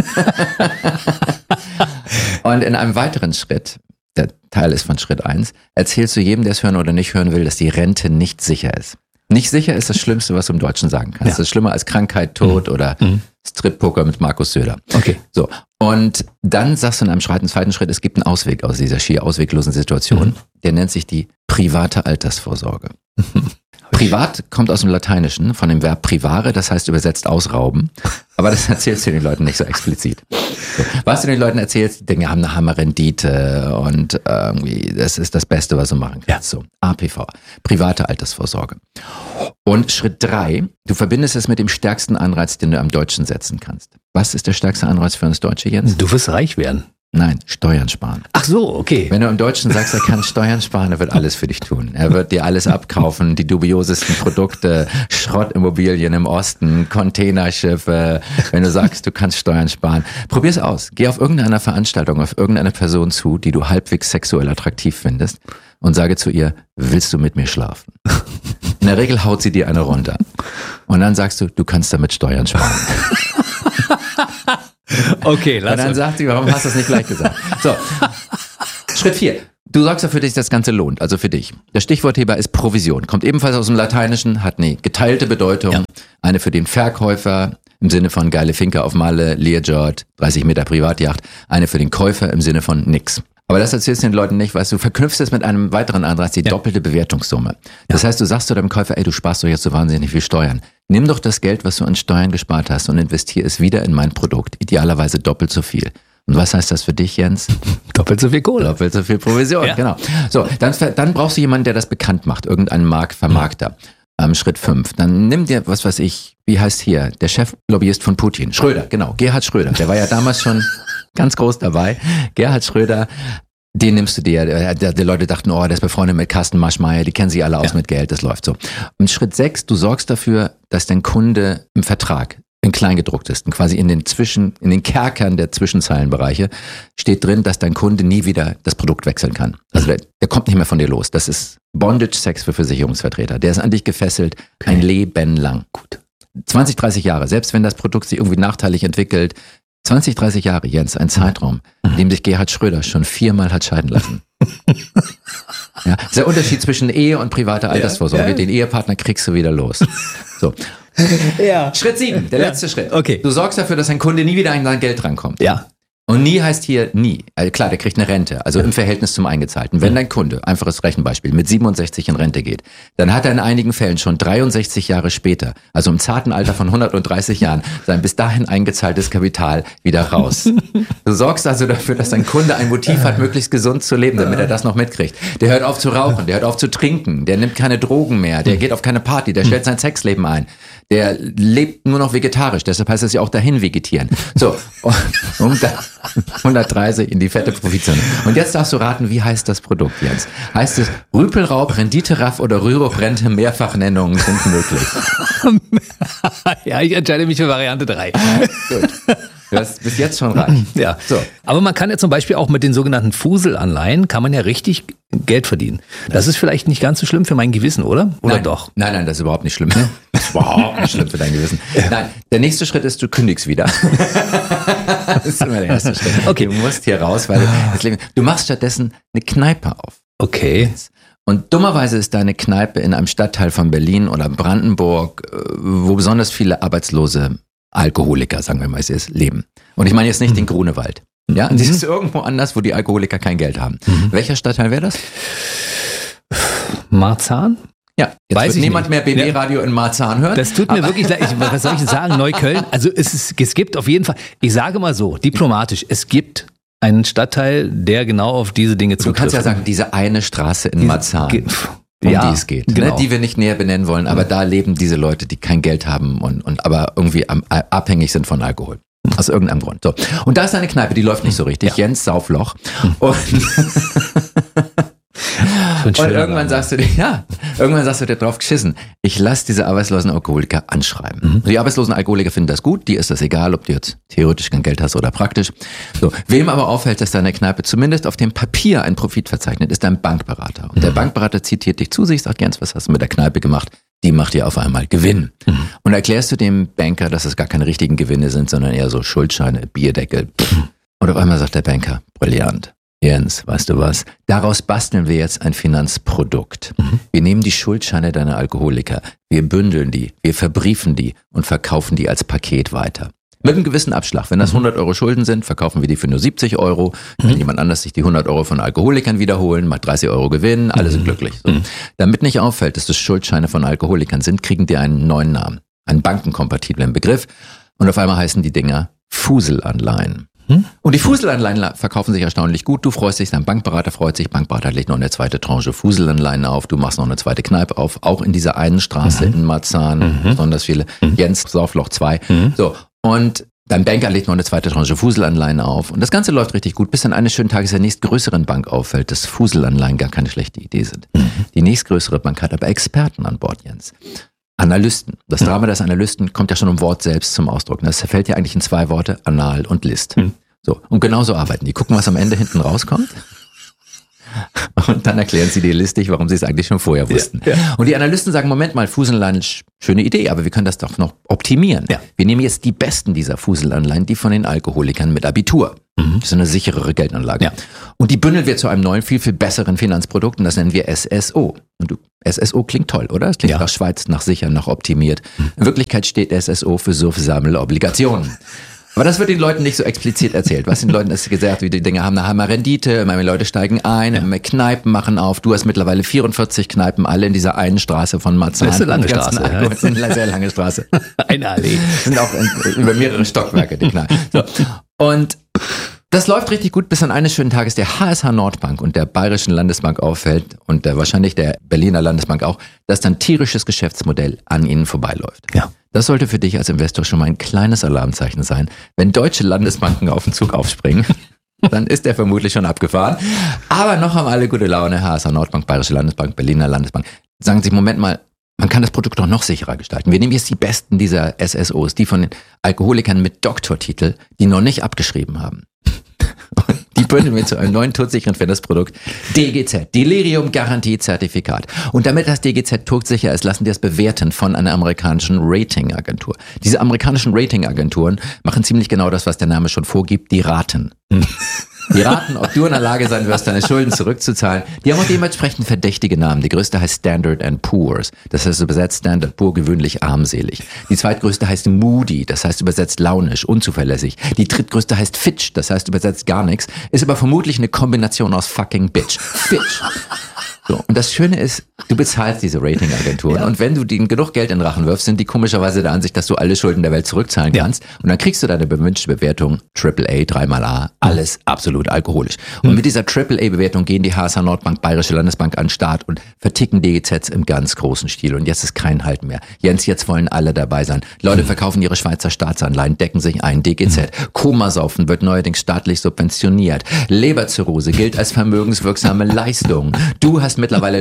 Und in einem weiteren Schritt, der Teil ist von Schritt 1, erzählst du jedem, der es hören oder nicht hören will, dass die Rente nicht sicher ist. Nicht sicher ist das Schlimmste, was du im Deutschen sagen kannst. Ja. Das ist schlimmer als Krankheit, Tod oder Strip-Poker mit Markus Söder. Okay. So. Und dann sagst du in einem zweiten Schritt, es gibt einen Ausweg aus dieser schier ausweglosen Situation. Der nennt sich die private Altersvorsorge. Privat kommt aus dem Lateinischen, von dem Verb privare, das heißt übersetzt ausrauben. Aber das erzählst du den Leuten nicht so explizit. So. Was du den Leuten erzählst, die denken, wir haben eine Hammerrendite und irgendwie, das ist das Beste, was du machen kannst. So, APV, private Altersvorsorge. Und Schritt 3, du verbindest es mit dem stärksten Anreiz, den du am Deutschen setzen kannst. Was ist der stärkste Anreiz für uns Deutsche, Jens? Du wirst reich werden. Nein, Steuern sparen. Ach so, okay. Wenn du im Deutschen sagst, er kann Steuern sparen, er wird alles für dich tun. Er wird dir alles abkaufen, die dubiosesten Produkte, Schrottimmobilien im Osten, Containerschiffe. Wenn du sagst, du kannst Steuern sparen, probier's aus. Geh auf irgendeiner Veranstaltung, auf irgendeine Person zu, die du halbwegs sexuell attraktiv findest und sage zu ihr, willst du mit mir schlafen? In der Regel haut sie dir eine runter. Und dann sagst du, du kannst damit Steuern sparen. Okay, lass Und dann uns. sagt sie, warum hast du das nicht gleich gesagt? So, Schritt 4. Du sorgst dafür, dass sich das Ganze lohnt, also für dich. Der Stichwort hierbei ist Provision. Kommt ebenfalls aus dem Lateinischen, hat eine geteilte Bedeutung. Ja. Eine für den Verkäufer im Sinne von geile Finca auf Malle, Learjet, 30 Meter Privatjacht. Eine für den Käufer im Sinne von nix. Aber das erzählst du den Leuten nicht, weißt du, verknüpfst es mit einem weiteren Anreiz, die doppelte Bewertungssumme. Das heißt, du sagst zu deinem Käufer, ey, du sparst doch jetzt so wahnsinnig viel Steuern. Nimm doch das Geld, was du an Steuern gespart hast und investier es wieder in mein Produkt. Idealerweise doppelt so viel. Und was heißt das für dich, Jens? Doppelt so viel Kohle. Doppelt so viel Provision, genau. So, dann brauchst du jemanden, der das bekannt macht, irgendeinen Vermarkter. Schritt 5. Dann nimm dir, was weiß ich, wie heißt hier, der Cheflobbyist von Putin. Schröder, genau, Gerhard Schröder. Der war ja damals schon ganz groß dabei. Gerhard Schröder, den nimmst du dir. Die Leute dachten, oh, der ist befreundet mit Carsten Maschmeyer, die kennen sich alle aus mit Geld, das läuft so. Und Schritt 6, du sorgst dafür, dass dein Kunde im Vertrag in Kleingedrucktesten, quasi in den Kerkern der Zwischenzeilenbereiche steht drin, dass dein Kunde nie wieder das Produkt wechseln kann. Also der kommt nicht mehr von dir los. Das ist Bondage-Sex für Versicherungsvertreter. Der ist an dich gefesselt, ein Leben lang. Gut. 20, 30 Jahre, selbst wenn das Produkt sich irgendwie nachteilig entwickelt, 20, 30 Jahre, Jens, ein Zeitraum, in dem sich Gerhard Schröder schon 4-mal hat scheiden lassen. Ja, das ist der Unterschied zwischen Ehe und privater Altersvorsorge. Den Ehepartner kriegst du wieder los. So. Ja. Schritt 7, der letzte Schritt. Okay. Du sorgst dafür, dass ein Kunde nie wieder an dein Geld rankommt. Ja. Und nie heißt hier nie. Also klar, der kriegt eine Rente, also im Verhältnis zum Eingezahlten. Wenn dein Kunde, einfaches Rechenbeispiel, mit 67 in Rente geht, dann hat er in einigen Fällen schon 63 Jahre später, also im zarten Alter von 130 Jahren, sein bis dahin eingezahltes Kapital wieder raus. Du sorgst also dafür, dass dein Kunde ein Motiv hat, möglichst gesund zu leben, damit er das noch mitkriegt. Der hört auf zu rauchen, der hört auf zu trinken, der nimmt keine Drogen mehr, der geht auf keine Party, der stellt sein Sexleben ein. Der lebt nur noch vegetarisch, deshalb heißt es ja auch dahin vegetieren. So, um da 130 in die fette Profitzone. Und jetzt darfst du raten, wie heißt das Produkt, Jens? Heißt es Rüpelraub, Renditeraff oder Rürup-Rente? Mehrfachnennungen sind möglich. Ja, ich entscheide mich für Variante 3. Gut. Du hast bis jetzt schon reich. Ja. So. Aber man kann ja zum Beispiel auch mit den sogenannten Fuselanleihen, kann man ja richtig Geld verdienen. Das ist vielleicht nicht ganz so schlimm für mein Gewissen, oder? Oder Nein. doch? Nein, das ist überhaupt nicht schlimm. Das ist überhaupt nicht schlimm für dein Gewissen. Nein, der nächste Schritt ist, du kündigst wieder. Das ist immer der erste Schritt. Okay. Du musst hier raus, weil du machst stattdessen eine Kneipe auf. Okay. Und dummerweise ist deine Kneipe in einem Stadtteil von Berlin oder Brandenburg, wo besonders viele arbeitslose Alkoholiker, sagen wir mal, es ist, leben. Und ich meine jetzt nicht den Grunewald. Ja, und das ist irgendwo anders, wo die Alkoholiker kein Geld haben. Welcher Stadtteil wäre das? Marzahn? Ja, jetzt Weiß wird ich niemand nicht. mehr BB-Radio in Marzahn hören. Das tut mir wirklich leid. Was soll ich denn sagen? Neukölln? Also es gibt auf jeden Fall, ich sage mal so, diplomatisch, es gibt einen Stadtteil, der genau auf diese Dinge Du zutrifft. kannst ja sagen, diese eine Straße in Marzahn, um ja, die es geht, genau. ne, die wir nicht näher benennen wollen, aber da leben diese Leute, die kein Geld haben und aber irgendwie abhängig sind von Alkohol. Aus irgendeinem Grund. So. Und da ist eine Kneipe, die läuft nicht so richtig. Ja. Jens Saufloch. Und irgendwann sagst du dir drauf geschissen, ich lasse diese arbeitslosen Alkoholiker anschreiben. Und die arbeitslosen Alkoholiker finden das gut, dir ist das egal, ob du jetzt theoretisch kein Geld hast oder praktisch. So, wem aber auffällt, dass deine Kneipe zumindest auf dem Papier einen Profit verzeichnet, ist dein Bankberater. Und der Bankberater zitiert dich zu sich, sagt, Jens, was hast du mit der Kneipe gemacht? Die macht dir auf einmal Gewinn. Und erklärst du dem Banker, dass es gar keine richtigen Gewinne sind, sondern eher so Schuldscheine, Bierdeckel. Und auf einmal sagt der Banker, brillant. Jens, weißt du was? Daraus basteln wir jetzt ein Finanzprodukt. Wir nehmen die Schuldscheine deiner Alkoholiker, wir bündeln die, wir verbriefen die und verkaufen die als Paket weiter. Mit einem gewissen Abschlag. Wenn das 100 Euro Schulden sind, verkaufen wir die für nur 70 Euro. Wenn jemand anders sich die 100 Euro von Alkoholikern wiederholen, macht 30 Euro Gewinn, alle sind glücklich. So. Damit nicht auffällt, dass das Schuldscheine von Alkoholikern sind, kriegen die einen neuen Namen. Einen bankenkompatiblen Begriff. Und auf einmal heißen die Dinger Fuselanleihen. Und die Fuselanleihen verkaufen sich erstaunlich gut. Du freust dich, dein Bankberater freut sich. Bankberater legt noch eine zweite Tranche Fuselanleihen auf. Du machst noch eine zweite Kneipe auf. Auch in dieser einen Straße in Marzahn. Besonders viele. Jens, Saufloch 2. So. Und dein Banker legt noch eine zweite Tranche Fuselanleihen auf. Und das Ganze läuft richtig gut, bis dann eines schönen Tages der nächstgrößeren Bank auffällt, dass Fuselanleihen gar keine schlechte Idee sind. Die nächstgrößere Bank hat aber Experten an Bord, Jens. Analysten. Das Drama des Analysten kommt ja schon im Wort selbst zum Ausdruck. Das fällt ja eigentlich in 2 Worte, Anal und List. So. Und genauso arbeiten die. Gucken, was am Ende hinten rauskommt. Und dann erklären sie dir listig, warum sie es eigentlich schon vorher wussten. Und die Analysten sagen, Moment mal, Fuselanleihen, schöne Idee, aber wir können das doch noch optimieren. Wir nehmen jetzt die besten dieser Fuselanleihen, die von den Alkoholikern mit Abitur. Das ist eine sicherere Geldanlage. Und die bündeln wir zu einem neuen, viel, viel besseren Finanzprodukt und das nennen wir SSO. Und SSO klingt toll, oder? Es klingt nach Schweiz, nach sicher, nach optimiert. In Wirklichkeit steht SSO für Sammel Obligationen. Aber das wird den Leuten nicht so explizit erzählt. Was den Leuten ist gesagt, wie die Dinge haben eine Hammerrendite, immer mehr Leute steigen ein, immer mehr Kneipen machen auf. Du hast mittlerweile 44 Kneipen, alle in dieser einen Straße von Marzahn. Das ist eine lange Straße. Das ist eine sehr lange Straße. Eine Allee. Das sind auch über mehrere Stockwerke, die Kneipen. So. Und das läuft richtig gut, bis an eines schönen Tages der HSH Nordbank und der Bayerischen Landesbank auffällt und wahrscheinlich der Berliner Landesbank auch, dass dann tierisches Geschäftsmodell an ihnen vorbeiläuft. Das sollte für dich als Investor schon mal ein kleines Alarmzeichen sein. Wenn deutsche Landesbanken auf den Zug aufspringen, dann ist der vermutlich schon abgefahren. Aber noch haben alle gute Laune. HSH Nordbank, Bayerische Landesbank, Berliner Landesbank. Sagen sich, Moment mal, man kann das Produkt doch noch sicherer gestalten. Wir nehmen jetzt die besten dieser SSOs, die von den Alkoholikern mit Doktortitel, die noch nicht abgeschrieben haben. Und die bündeln wir zu einem neuen todsicheren Finanzprodukt. DGZ, Delirium Garantie Zertifikat. Und damit das DGZ todsicher ist, lassen die es bewerten von einer amerikanischen Ratingagentur. Diese amerikanischen Ratingagenturen machen ziemlich genau das, was der Name schon vorgibt, die raten. Die raten, ob du in der Lage sein wirst, deine Schulden zurückzuzahlen. Die haben auch dementsprechend verdächtige Namen. Die größte heißt Standard & Poor's. Das heißt übersetzt Standard, Poor, gewöhnlich armselig. Die zweitgrößte heißt Moody. Das heißt übersetzt launisch, unzuverlässig. Die drittgrößte heißt Fitch. Das heißt übersetzt gar nichts. Ist aber vermutlich eine Kombination aus fucking Bitch. Fitch. So, und das Schöne ist, du bezahlst diese Ratingagenturen und wenn du denen genug Geld in den Rachen wirfst, sind die komischerweise der Ansicht, dass du alle Schulden der Welt zurückzahlen kannst und dann kriegst du deine gewünschte Bewertung AAA, 3x A, alles absolut alkoholisch. Und mit dieser AAA-Bewertung gehen die HSH Nordbank, Bayerische Landesbank an den Start und verticken DGZs im ganz großen Stil und jetzt ist kein Halt mehr. Jens, jetzt wollen alle dabei sein. Leute verkaufen ihre Schweizer Staatsanleihen, decken sich ein, DGZ. Komasaufen wird neuerdings staatlich subventioniert. Leberzirrhose gilt als vermögenswirksame Leistung. Du hast mittlerweile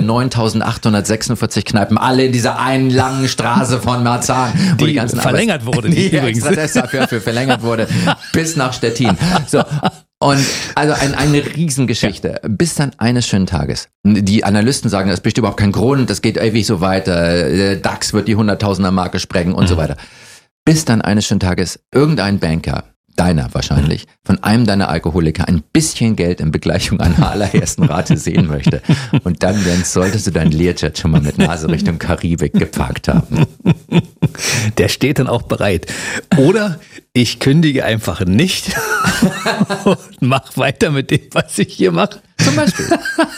9.846 Kneipen, alle in dieser einen langen Straße von Marzahn. Die ganzen verlängert wurde, die übrigens. Dafür verlängert wurde, bis nach Stettin. So. Und also eine Riesengeschichte. Bis dann eines schönen Tages. Die Analysten sagen, es besteht überhaupt kein Grund, das geht ewig so weiter, der DAX wird die 100.000er Marke sprengen und so weiter. Bis dann eines schönen Tages irgendein Banker, deiner wahrscheinlich, von einem deiner Alkoholiker ein bisschen Geld in Begleichung einer allerersten Rate sehen möchte. Und dann, Jens, solltest du deinen Learjet schon mal mit Nase Richtung Karibik geparkt haben. Der steht dann auch bereit. Oder ich kündige einfach nicht und mach weiter mit dem, was ich hier mache. Zum Beispiel.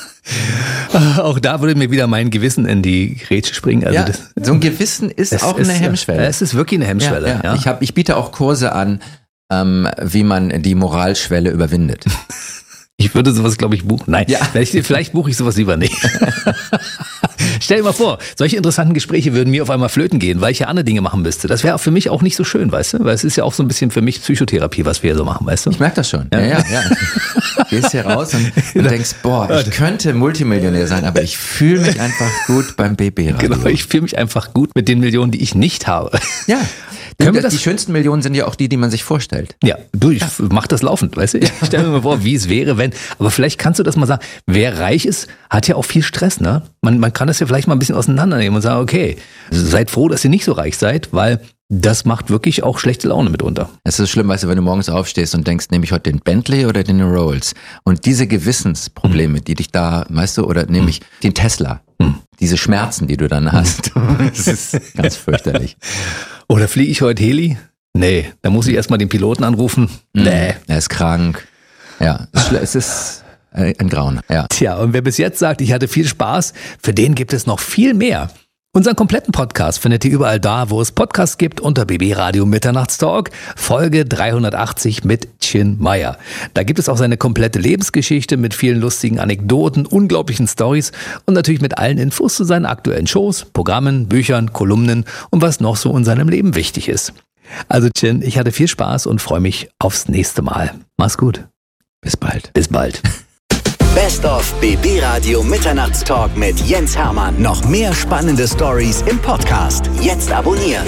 Auch da würde mir wieder mein Gewissen in die Grätsche springen. Also ja, so ein Gewissen ist auch eine Hemmschwelle. Es ist wirklich eine Hemmschwelle. Ja. Ich biete auch Kurse an, wie man die Moralschwelle überwindet. Ich würde sowas, glaube ich, buchen. Nein, ja. Vielleicht buche ich sowas lieber nicht. Stell dir mal vor, solche interessanten Gespräche würden mir auf einmal flöten gehen, weil ich ja andere Dinge machen müsste. Das wäre für mich auch nicht so schön, weißt du? Weil es ist ja auch so ein bisschen für mich Psychotherapie, was wir hier so machen, weißt du? Ich merke das schon. Ja. Gehst hier raus und denkst, boah, ich könnte Multimillionär sein, aber ich fühle mich einfach gut beim BB-Radio. Genau, ich fühle mich einfach gut mit den Millionen, die ich nicht habe. Ja. Die schönsten Millionen sind ja auch die man sich vorstellt. Ja, ich mach das laufend, weißt du? Ich stelle mir mal vor, wie es wäre, wenn. Aber vielleicht kannst du das mal sagen. Wer reich ist, hat ja auch viel Stress, ne? Man kann das ja vielleicht mal ein bisschen auseinandernehmen und sagen, okay, seid froh, dass ihr nicht so reich seid, weil das macht wirklich auch schlechte Laune mitunter. Es ist schlimm, weißt du, wenn du morgens aufstehst und denkst, nehme ich heute den Bentley oder den Rolls? Und diese Gewissensprobleme, die dich da, weißt du, oder nehme ich den Tesla? Diese Schmerzen, die du dann hast, das ist ganz fürchterlich. Oder fliege ich heute Heli? Nee, da muss ich erstmal den Piloten anrufen. Nee. Er ist krank. Ja, es ist ein Grauen. Ja. Tja, und wer bis jetzt sagt, ich hatte viel Spaß, für den gibt es noch viel mehr. Unseren kompletten Podcast findet ihr überall da, wo es Podcasts gibt, unter BB Radio Mitternachtstalk, Folge 380 mit Chin Meyer. Da gibt es auch seine komplette Lebensgeschichte mit vielen lustigen Anekdoten, unglaublichen Stories und natürlich mit allen Infos zu seinen aktuellen Shows, Programmen, Büchern, Kolumnen und was noch so in seinem Leben wichtig ist. Also Chin, ich hatte viel Spaß und freue mich aufs nächste Mal. Mach's gut. Bis bald. Bis bald. Best of BB Radio Mitternachtstalk mit Jens Hermann. Noch mehr spannende Stories im Podcast. Jetzt abonnieren.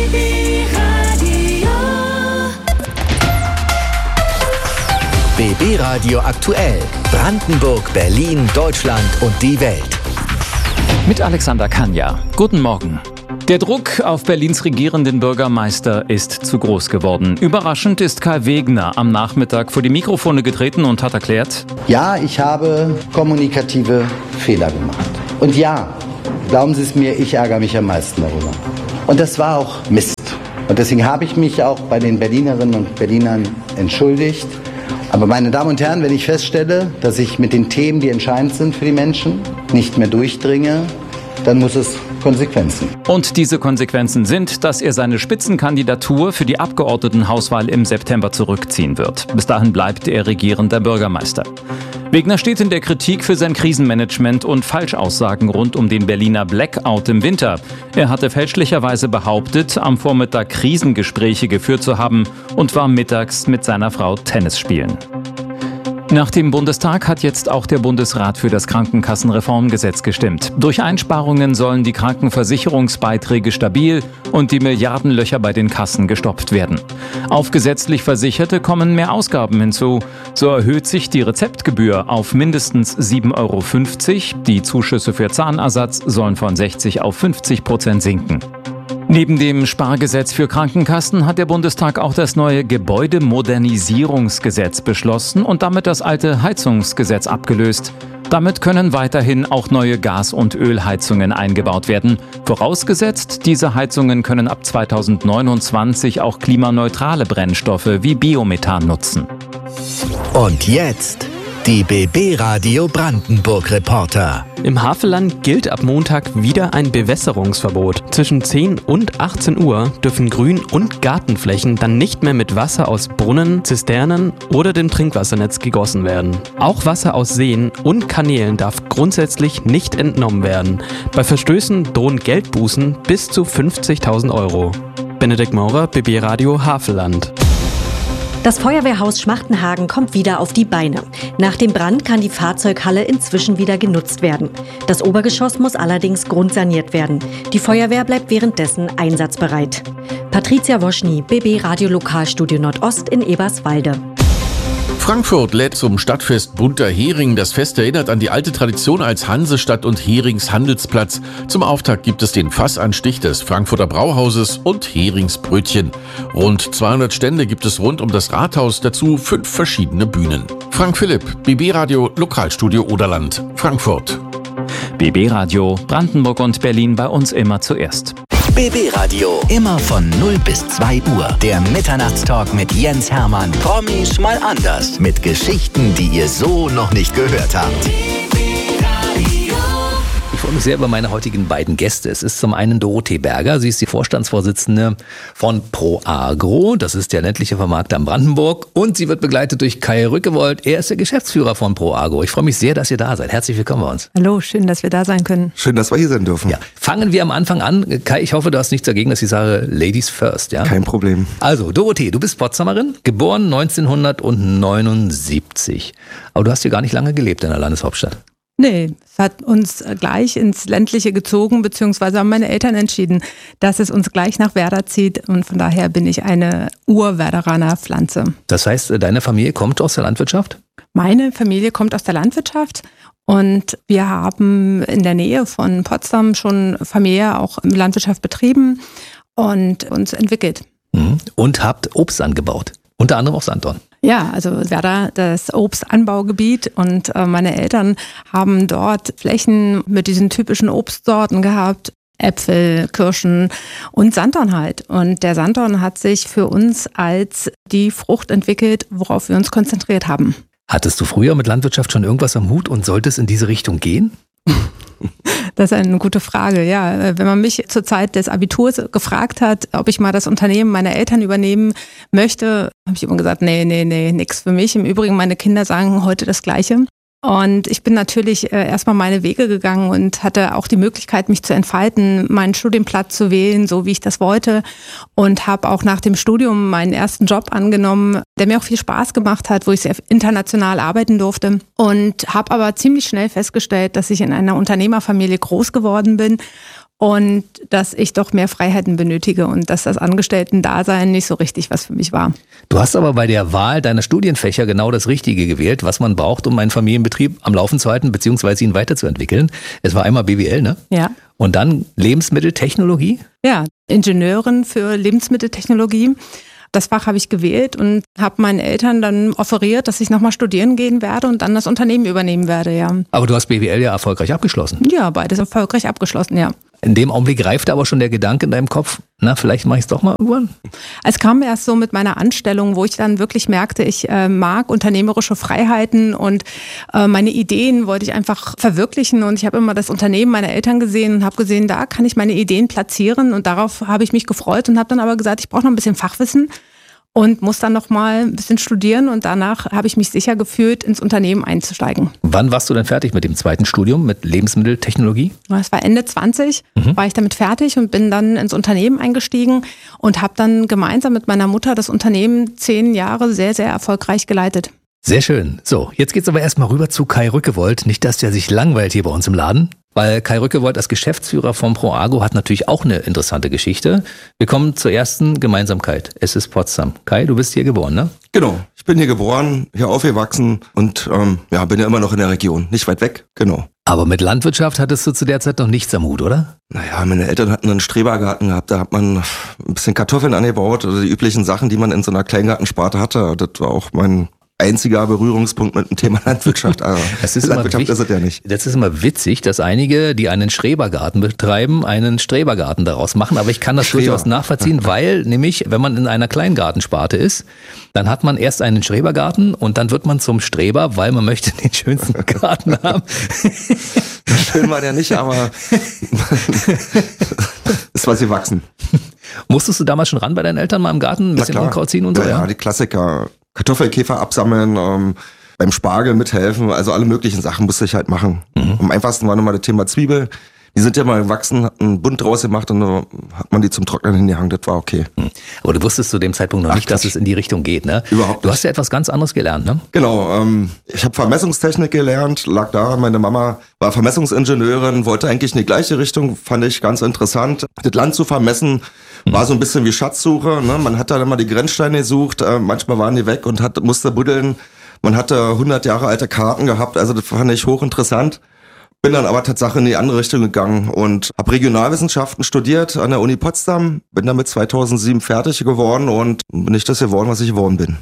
BB Radio aktuell. Brandenburg, Berlin, Deutschland und die Welt. Mit Alexander Kanja. Guten Morgen. Der Druck auf Berlins regierenden Bürgermeister ist zu groß geworden. Überraschend ist Kai Wegner am Nachmittag vor die Mikrofone getreten und hat erklärt: Ja, ich habe kommunikative Fehler gemacht. Und ja, glauben Sie es mir, ich ärgere mich am meisten darüber. Und das war auch Mist. Und deswegen habe ich mich auch bei den Berlinerinnen und Berlinern entschuldigt. Aber meine Damen und Herren, wenn ich feststelle, dass ich mit den Themen, die entscheidend sind für die Menschen, nicht mehr durchdringe, dann muss es Konsequenzen. Und diese Konsequenzen sind, dass er seine Spitzenkandidatur für die Abgeordnetenhauswahl im September zurückziehen wird. Bis dahin bleibt er regierender Bürgermeister. Wegner steht in der Kritik für sein Krisenmanagement und Falschaussagen rund um den Berliner Blackout im Winter. Er hatte fälschlicherweise behauptet, am Vormittag Krisengespräche geführt zu haben und war mittags mit seiner Frau Tennis spielen. Nach dem Bundestag hat jetzt auch der Bundesrat für das Krankenkassenreformgesetz gestimmt. Durch Einsparungen sollen die Krankenversicherungsbeiträge stabil und die Milliardenlöcher bei den Kassen gestopft werden. Auf gesetzlich Versicherte kommen mehr Ausgaben hinzu. So erhöht sich die Rezeptgebühr auf mindestens 7,50 €. Die Zuschüsse für Zahnersatz sollen von 60% auf 50% sinken. Neben dem Spargesetz für Krankenkassen hat der Bundestag auch das neue Gebäudemodernisierungsgesetz beschlossen und damit das alte Heizungsgesetz abgelöst. Damit können weiterhin auch neue Gas- und Ölheizungen eingebaut werden. Vorausgesetzt, diese Heizungen können ab 2029 auch klimaneutrale Brennstoffe wie Biomethan nutzen. Und jetzt die BB Radio Brandenburg Reporter. Im Havelland gilt ab Montag wieder ein Bewässerungsverbot. Zwischen 10 und 18 Uhr dürfen Grün- und Gartenflächen dann nicht mehr mit Wasser aus Brunnen, Zisternen oder dem Trinkwassernetz gegossen werden. Auch Wasser aus Seen und Kanälen darf grundsätzlich nicht entnommen werden. Bei Verstößen drohen Geldbußen bis zu 50.000 €. Benedikt Maurer, BB Radio Havelland. Das Feuerwehrhaus Schmachtenhagen kommt wieder auf die Beine. Nach dem Brand kann die Fahrzeughalle inzwischen wieder genutzt werden. Das Obergeschoss muss allerdings grundsaniert werden. Die Feuerwehr bleibt währenddessen einsatzbereit. Patricia Woschny, BB Radio Lokalstudio Nordost in Eberswalde. Frankfurt lädt zum Stadtfest Bunter Hering. Das Fest erinnert an die alte Tradition als Hansestadt und Heringshandelsplatz. Zum Auftakt gibt es den Fassanstich des Frankfurter Brauhauses und Heringsbrötchen. Rund 200 Stände gibt es rund um das Rathaus, dazu 5 verschiedene Bühnen. Frank Philipp, BB Radio Lokalstudio Oderland, Frankfurt. BB Radio Brandenburg und Berlin bei uns immer zuerst. BB Radio, immer von 0 bis 2 Uhr. Der Mitternachtstalk mit Jens Hermann. Promis mal anders. Mit Geschichten, die ihr so noch nicht gehört habt. Ich freue mich sehr über meine heutigen beiden Gäste. Es ist zum einen Dorothee Berger. Sie ist die Vorstandsvorsitzende von ProAgro. Das ist der ländliche Vermarkter in Brandenburg. Und sie wird begleitet durch Kai Rückewold. Er ist der Geschäftsführer von ProAgro. Ich freue mich sehr, dass ihr da seid. Herzlich willkommen bei uns. Hallo, schön, dass wir da sein können. Schön, dass wir hier sein dürfen. Ja, fangen wir am Anfang an. Kai, ich hoffe, du hast nichts dagegen, dass ich sage Ladies first. Ja? Kein Problem. Also, Dorothee, du bist Potsdamerin, geboren 1979. Aber du hast hier gar nicht lange gelebt in der Landeshauptstadt. Nee, es hat uns gleich ins Ländliche gezogen, beziehungsweise haben meine Eltern entschieden, dass es uns gleich nach Werder zieht und von daher bin ich eine Ur-Werderaner Pflanze. Das heißt, deine Familie kommt aus der Landwirtschaft? Meine Familie kommt aus der Landwirtschaft und wir haben in der Nähe von Potsdam schon familiär auch Landwirtschaft betrieben und uns entwickelt. Und habt Obst angebaut, unter anderem auch Sanddorn. Ja, also Werder, das Obstanbaugebiet und meine Eltern haben dort Flächen mit diesen typischen Obstsorten gehabt. Äpfel, Kirschen und Sanddorn halt. Und der Sanddorn hat sich für uns als die Frucht entwickelt, worauf wir uns konzentriert haben. Hattest du früher mit Landwirtschaft schon irgendwas am Hut und sollte es in diese Richtung gehen? Das ist eine gute Frage, ja. Wenn man mich zur Zeit des Abiturs gefragt hat, ob ich mal das Unternehmen meiner Eltern übernehmen möchte, habe ich immer gesagt, nee, nix für mich. Im Übrigen, meine Kinder sagen heute das Gleiche. Und ich bin natürlich erstmal meine Wege gegangen und hatte auch die Möglichkeit, mich zu entfalten, meinen Studienplatz zu wählen, so wie ich das wollte. Und habe auch nach dem Studium meinen ersten Job angenommen, der mir auch viel Spaß gemacht hat, wo ich sehr international arbeiten durfte. Und habe aber ziemlich schnell festgestellt, dass ich in einer Unternehmerfamilie groß geworden bin und dass ich doch mehr Freiheiten benötige und dass das Angestellten-Dasein nicht so richtig was für mich war. Du hast aber bei der Wahl deiner Studienfächer genau das Richtige gewählt, was man braucht, um einen Familienbetrieb am Laufen zu halten bzw. ihn weiterzuentwickeln. Es war einmal BWL, ne? Ja. Und dann Lebensmitteltechnologie? Ja, Ingenieurin für Lebensmitteltechnologie. Das Fach habe ich gewählt und habe meinen Eltern dann offeriert, dass ich nochmal studieren gehen werde und dann das Unternehmen übernehmen werde, ja. Aber du hast BWL ja erfolgreich abgeschlossen. Ja, beides erfolgreich abgeschlossen, ja. In dem Augenblick reifte aber schon der Gedanke in deinem Kopf, na, vielleicht mache ich es doch mal irgendwann? Es kam erst so mit meiner Anstellung, wo ich dann wirklich merkte, ich mag unternehmerische Freiheiten und meine Ideen wollte ich einfach verwirklichen. Und ich habe immer das Unternehmen meiner Eltern gesehen und habe gesehen, da kann ich meine Ideen platzieren. Und darauf habe ich mich gefreut und habe dann aber gesagt, ich brauche noch ein bisschen Fachwissen. Und muss dann noch mal ein bisschen studieren und danach habe ich mich sicher gefühlt, ins Unternehmen einzusteigen. Wann warst du dann fertig mit dem zweiten Studium, mit Lebensmitteltechnologie? Das war Ende 20, war ich damit fertig und bin dann ins Unternehmen eingestiegen und habe dann gemeinsam mit meiner Mutter das Unternehmen 10 Jahre sehr, sehr erfolgreich geleitet. Sehr schön. So, jetzt geht's aber erstmal rüber zu Kai Rückewold. Nicht, dass der sich langweilt hier bei uns im Laden. Weil Kai Rückewold als Geschäftsführer von ProAgro hat natürlich auch eine interessante Geschichte. Wir kommen zur ersten Gemeinsamkeit. Es ist Potsdam. Kai, du bist hier geboren, ne? Genau. Ich bin hier geboren, hier aufgewachsen und bin ja immer noch in der Region. Nicht weit weg, genau. Aber mit Landwirtschaft hattest du zu der Zeit noch nichts am Hut, oder? Naja, meine Eltern hatten einen Strebergarten gehabt. Da hat man ein bisschen Kartoffeln angebaut oder die üblichen Sachen, die man in so einer Kleingartensparte hatte. Das war auch mein einziger Berührungspunkt mit dem Thema Landwirtschaft. Also das ist Landwirtschaft ist es ja nicht. Das ist immer witzig, dass einige, die einen Strebergarten betreiben, einen Strebergarten daraus machen. Aber ich kann das durchaus nachvollziehen, weil nämlich, wenn man in einer Kleingartensparte ist, dann hat man erst einen Strebergarten und dann wird man zum Streber, weil man möchte den schönsten Garten haben. Schön war der nicht, aber ist was gewachsen. Musstest du damals schon ran bei deinen Eltern mal im Garten ein bisschen Unkraut ziehen und so? Ja, die Klassiker. Kartoffelkäfer absammeln, beim Spargel mithelfen, also alle möglichen Sachen musste ich halt machen. Am einfachsten war nochmal das Thema Zwiebel. Die sind ja mal gewachsen, hat einen Bund draus gemacht und dann hat man die zum Trocknen hingehangen, das war okay. Aber du wusstest zu dem Zeitpunkt noch nicht, dass es in die Richtung geht, ne? Überhaupt nicht. Du hast ja etwas ganz anderes gelernt, ne? Genau, ich habe Vermessungstechnik gelernt, lag da, meine Mama war Vermessungsingenieurin, wollte eigentlich in die gleiche Richtung, fand ich ganz interessant. Das Land zu vermessen war so ein bisschen wie Schatzsuche, ne? Man hat dann immer die Grenzsteine gesucht, manchmal waren die weg und musste buddeln. Man hatte 100 Jahre alte Karten gehabt, also das fand ich hochinteressant. Bin dann aber tatsächlich in die andere Richtung gegangen und habe Regionalwissenschaften studiert an der Uni Potsdam, bin damit 2007 fertig geworden und bin nicht das geworden, was ich geworden bin.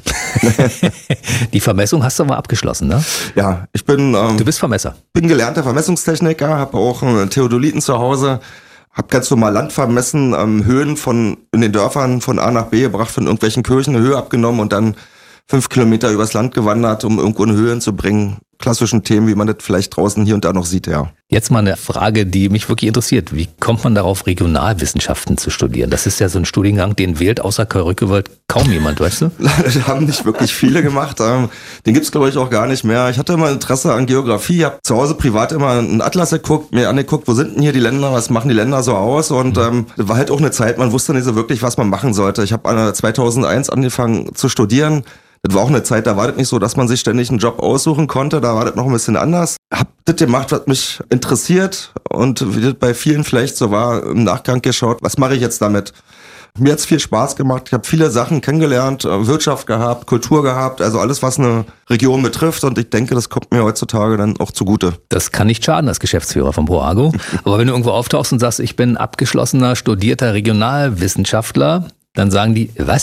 Die Vermessung hast du aber abgeschlossen, ne? Ja, ich bin... du bist Vermesser. Bin gelernter Vermessungstechniker, habe auch einen Theodoliten zu Hause, habe ganz normal Land vermessen, Höhen in den Dörfern von A nach B gebracht, von irgendwelchen Kirchen eine Höhe abgenommen und dann 5 Kilometer übers Land gewandert, um irgendwo eine Höhe zu bringen. Klassischen Themen, wie man das vielleicht draußen hier und da noch sieht, ja. Jetzt mal eine Frage, die mich wirklich interessiert. Wie kommt man darauf, Regionalwissenschaften zu studieren? Das ist ja so ein Studiengang, den wählt außer Kai Rückewold kaum jemand, weißt du? Das haben nicht wirklich viele gemacht. Den gibt's glaube ich auch gar nicht mehr. Ich hatte immer Interesse an Geografie, habe zu Hause privat immer einen Atlas geguckt, mir angeguckt, wo sind denn hier die Länder, was machen die Länder so aus? Und das war halt auch eine Zeit, man wusste nicht so wirklich, was man machen sollte. Ich habe 2001 angefangen zu studieren. Das war auch eine Zeit, da war das nicht so, dass man sich ständig einen Job aussuchen konnte, da war das noch ein bisschen anders. Hab das gemacht, was mich interessiert und wie das bei vielen vielleicht so war, im Nachgang geschaut, was mache ich jetzt damit? Mir hat's viel Spaß gemacht, ich habe viele Sachen kennengelernt, Wirtschaft gehabt, Kultur gehabt, also alles, was eine Region betrifft und ich denke, das kommt mir heutzutage dann auch zugute. Das kann nicht schaden als Geschäftsführer von ProAgro, aber wenn du irgendwo auftauchst und sagst, ich bin abgeschlossener, studierter Regionalwissenschaftler, dann sagen die, was?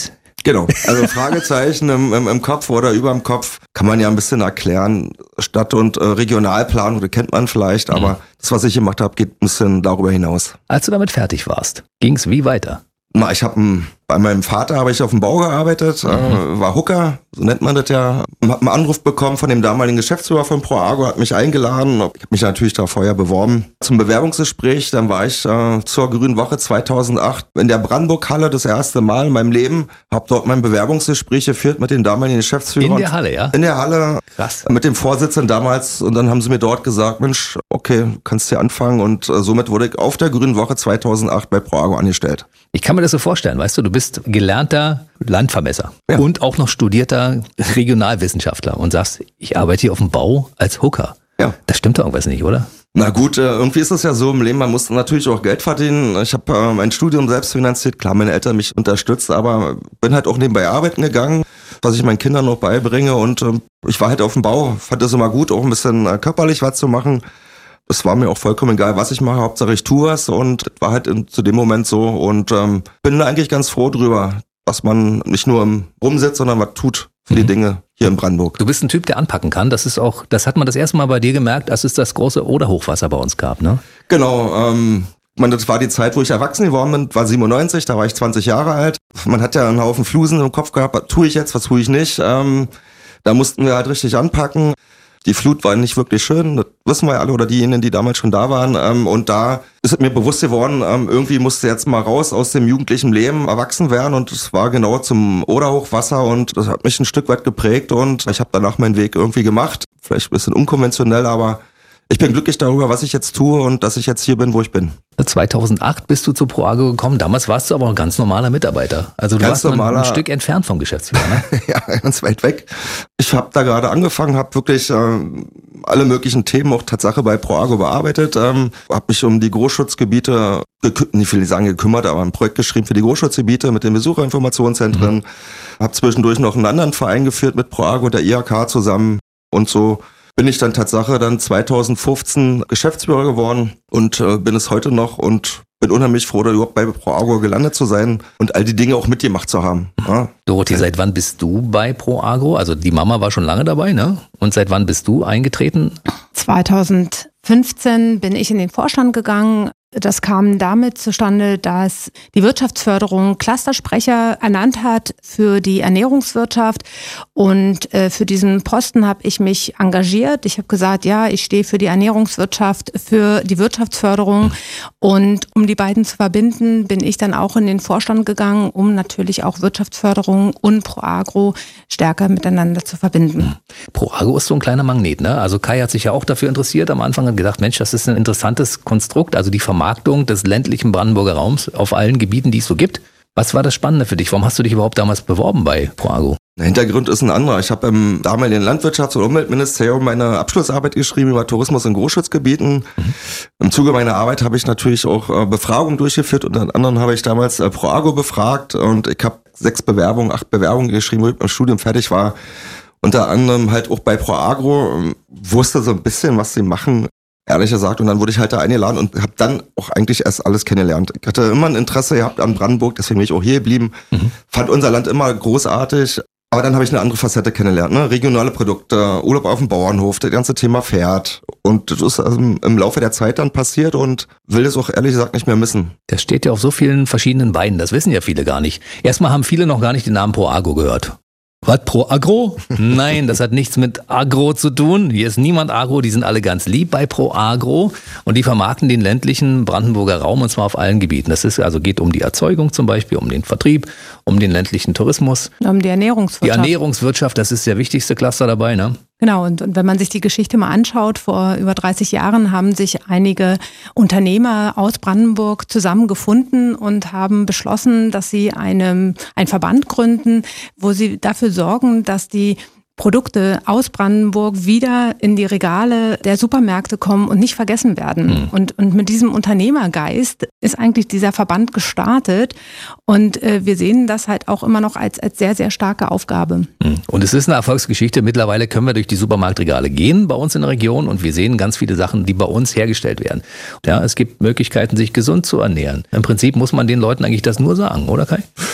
Genau, also Fragezeichen im Kopf oder überm Kopf kann man ja ein bisschen erklären. Stadt- und Regionalplanung, das kennt man vielleicht, aber das, was ich gemacht habe, geht ein bisschen darüber hinaus. Als du damit fertig warst, ging es wie weiter? Na, bei meinem Vater habe ich auf dem Bau gearbeitet, war Hooker, so nennt man das ja. Hab einen Anruf bekommen von dem damaligen Geschäftsführer von ProAgro, hat mich eingeladen. Ich habe mich natürlich da vorher beworben zum Bewerbungsgespräch. Dann war ich zur Grünen Woche 2008 in der Brandenburg-Halle das erste Mal in meinem Leben. Habe dort mein Bewerbungsgespräch geführt mit den damaligen Geschäftsführern. In der Halle, ja? In der Halle. Krass. Mit dem Vorsitzenden damals. Und dann haben sie mir dort gesagt, Mensch, okay, du kannst hier anfangen. Und somit wurde ich auf der Grünen Woche 2008 bei ProAgro angestellt. Ich kann mir das so vorstellen, weißt du bist gelernter Landvermesser und auch noch studierter Regionalwissenschaftler und sagst, ich arbeite hier auf dem Bau als Hooker. Ja. Das stimmt doch irgendwas nicht, oder? Na gut, irgendwie ist es ja so im Leben, man muss natürlich auch Geld verdienen. Ich habe mein Studium selbst finanziert, klar, meine Eltern mich unterstützt, aber bin halt auch nebenbei arbeiten gegangen, was ich meinen Kindern noch beibringe und ich war halt auf dem Bau, fand es immer gut, auch ein bisschen körperlich was zu machen. Es war mir auch vollkommen egal, was ich mache, Hauptsache ich tue was und war halt zu dem Moment so und bin da eigentlich ganz froh drüber, dass man nicht nur rumsitzt, sondern was tut für die Dinge hier in Brandenburg. Du bist ein Typ, der anpacken kann. Das hat man das erste Mal bei dir gemerkt, als es das große Oder-Hochwasser bei uns gab, ne? Genau, das war die Zeit, wo ich erwachsen geworden bin, war 97, da war ich 20 Jahre alt. Man hat ja einen Haufen Flusen im Kopf gehabt, was tue ich jetzt, was tue ich nicht. Da mussten wir halt richtig anpacken. Die Flut war nicht wirklich schön, das wissen wir ja alle oder diejenigen, die damals schon da waren. Und da ist es mir bewusst geworden, irgendwie musste jetzt mal raus aus dem jugendlichen Leben, erwachsen werden. Und es war genau zum Oder-Hochwasser und das hat mich ein Stück weit geprägt. Und ich habe danach meinen Weg irgendwie gemacht. Vielleicht ein bisschen unkonventionell, aber ich bin glücklich darüber, was ich jetzt tue und dass ich jetzt hier bin, wo ich bin. 2008 bist du zu ProAgro gekommen. Damals warst du aber ein ganz normaler Mitarbeiter. Also du warst ein Stück entfernt vom Geschäftsführer, ne? Ja, ganz weit weg. Ich habe da gerade angefangen, habe wirklich alle möglichen Themen auch Tatsache bei ProAgro bearbeitet. Habe mich um die Großschutzgebiete, nicht viel sagen gekümmert, aber ein Projekt geschrieben für die Großschutzgebiete mit den Besucherinformationszentren. Habe zwischendurch noch einen anderen Verein geführt mit ProAgro, der IHK zusammen und so. Bin ich dann Tatsache 2015 Geschäftsführer geworden und bin es heute noch und bin unheimlich froh, da überhaupt bei ProAgro gelandet zu sein und all die Dinge auch mitgemacht zu haben. Ja. Dorothee, seit wann bist du bei ProAgro? Also die Mama war schon lange dabei, ne? Und seit wann bist du eingetreten? 2015 bin ich in den Vorstand gegangen. Das kam damit zustande, dass die Wirtschaftsförderung Clustersprecher ernannt hat für die Ernährungswirtschaft und für diesen Posten habe ich mich engagiert. Ich habe gesagt, ja, ich stehe für die Ernährungswirtschaft, für die Wirtschaftsförderung und um die beiden zu verbinden, bin ich dann auch in den Vorstand gegangen, um natürlich auch Wirtschaftsförderung und ProAgro stärker miteinander zu verbinden. ProAgro ist so ein kleiner Magnet, ne? Also Kai hat sich ja auch dafür interessiert am Anfang und gedacht, Mensch, das ist ein interessantes Konstrukt, also die Vermarktung des ländlichen Brandenburger Raums auf allen Gebieten, die es so gibt. Was war das Spannende für dich? Warum hast du dich überhaupt damals beworben bei ProAgro? Der Hintergrund ist ein anderer. Ich habe im damaligen Landwirtschafts- und Umweltministerium meine Abschlussarbeit geschrieben über Tourismus in Großschutzgebieten. Im Zuge meiner Arbeit habe ich natürlich auch Befragungen durchgeführt. Unter anderem habe ich damals ProAgro befragt und ich habe 8 Bewerbungen geschrieben, wo ich mit dem Studium fertig war. Unter anderem halt auch bei ProAgro, wusste so ein bisschen, was sie machen. Ehrlich gesagt, und dann wurde ich halt da eingeladen und habe dann auch eigentlich erst alles kennengelernt. Ich hatte immer ein Interesse gehabt an Brandenburg, deswegen bin ich auch hier geblieben. Fand unser Land immer großartig, aber dann habe ich eine andere Facette kennengelernt, ne? Regionale Produkte, Urlaub auf dem Bauernhof, das ganze Thema Pferd und das ist im Laufe der Zeit dann passiert und will es auch ehrlich gesagt nicht mehr missen. Das steht ja auf so vielen verschiedenen Beinen, das wissen ja viele gar nicht. Erstmal haben viele noch gar nicht den Namen ProAgro gehört. Was, ProAgro? Nein, das hat nichts mit Agro zu tun. Hier ist niemand Agro, die sind alle ganz lieb bei ProAgro und die vermarkten den ländlichen Brandenburger Raum und zwar auf allen Gebieten. Das ist also geht um die Erzeugung zum Beispiel, um den Vertrieb, um den ländlichen Tourismus. Um die Ernährungswirtschaft. Die Ernährungswirtschaft, das ist der wichtigste Cluster dabei, ne? Genau, und wenn man sich die Geschichte mal anschaut, vor über 30 Jahren haben sich einige Unternehmer aus Brandenburg zusammengefunden und haben beschlossen, dass sie einen Verband gründen, wo sie dafür sorgen, dass die Produkte aus Brandenburg wieder in die Regale der Supermärkte kommen und nicht vergessen werden. Und mit diesem Unternehmergeist ist eigentlich dieser Verband gestartet und wir sehen das halt auch immer noch als sehr, sehr starke Aufgabe. Und es ist eine Erfolgsgeschichte. Mittlerweile können wir durch die Supermarktregale gehen bei uns in der Region und wir sehen ganz viele Sachen, die bei uns hergestellt werden. Ja, es gibt Möglichkeiten, sich gesund zu ernähren. Im Prinzip muss man den Leuten eigentlich das nur sagen, oder Kai?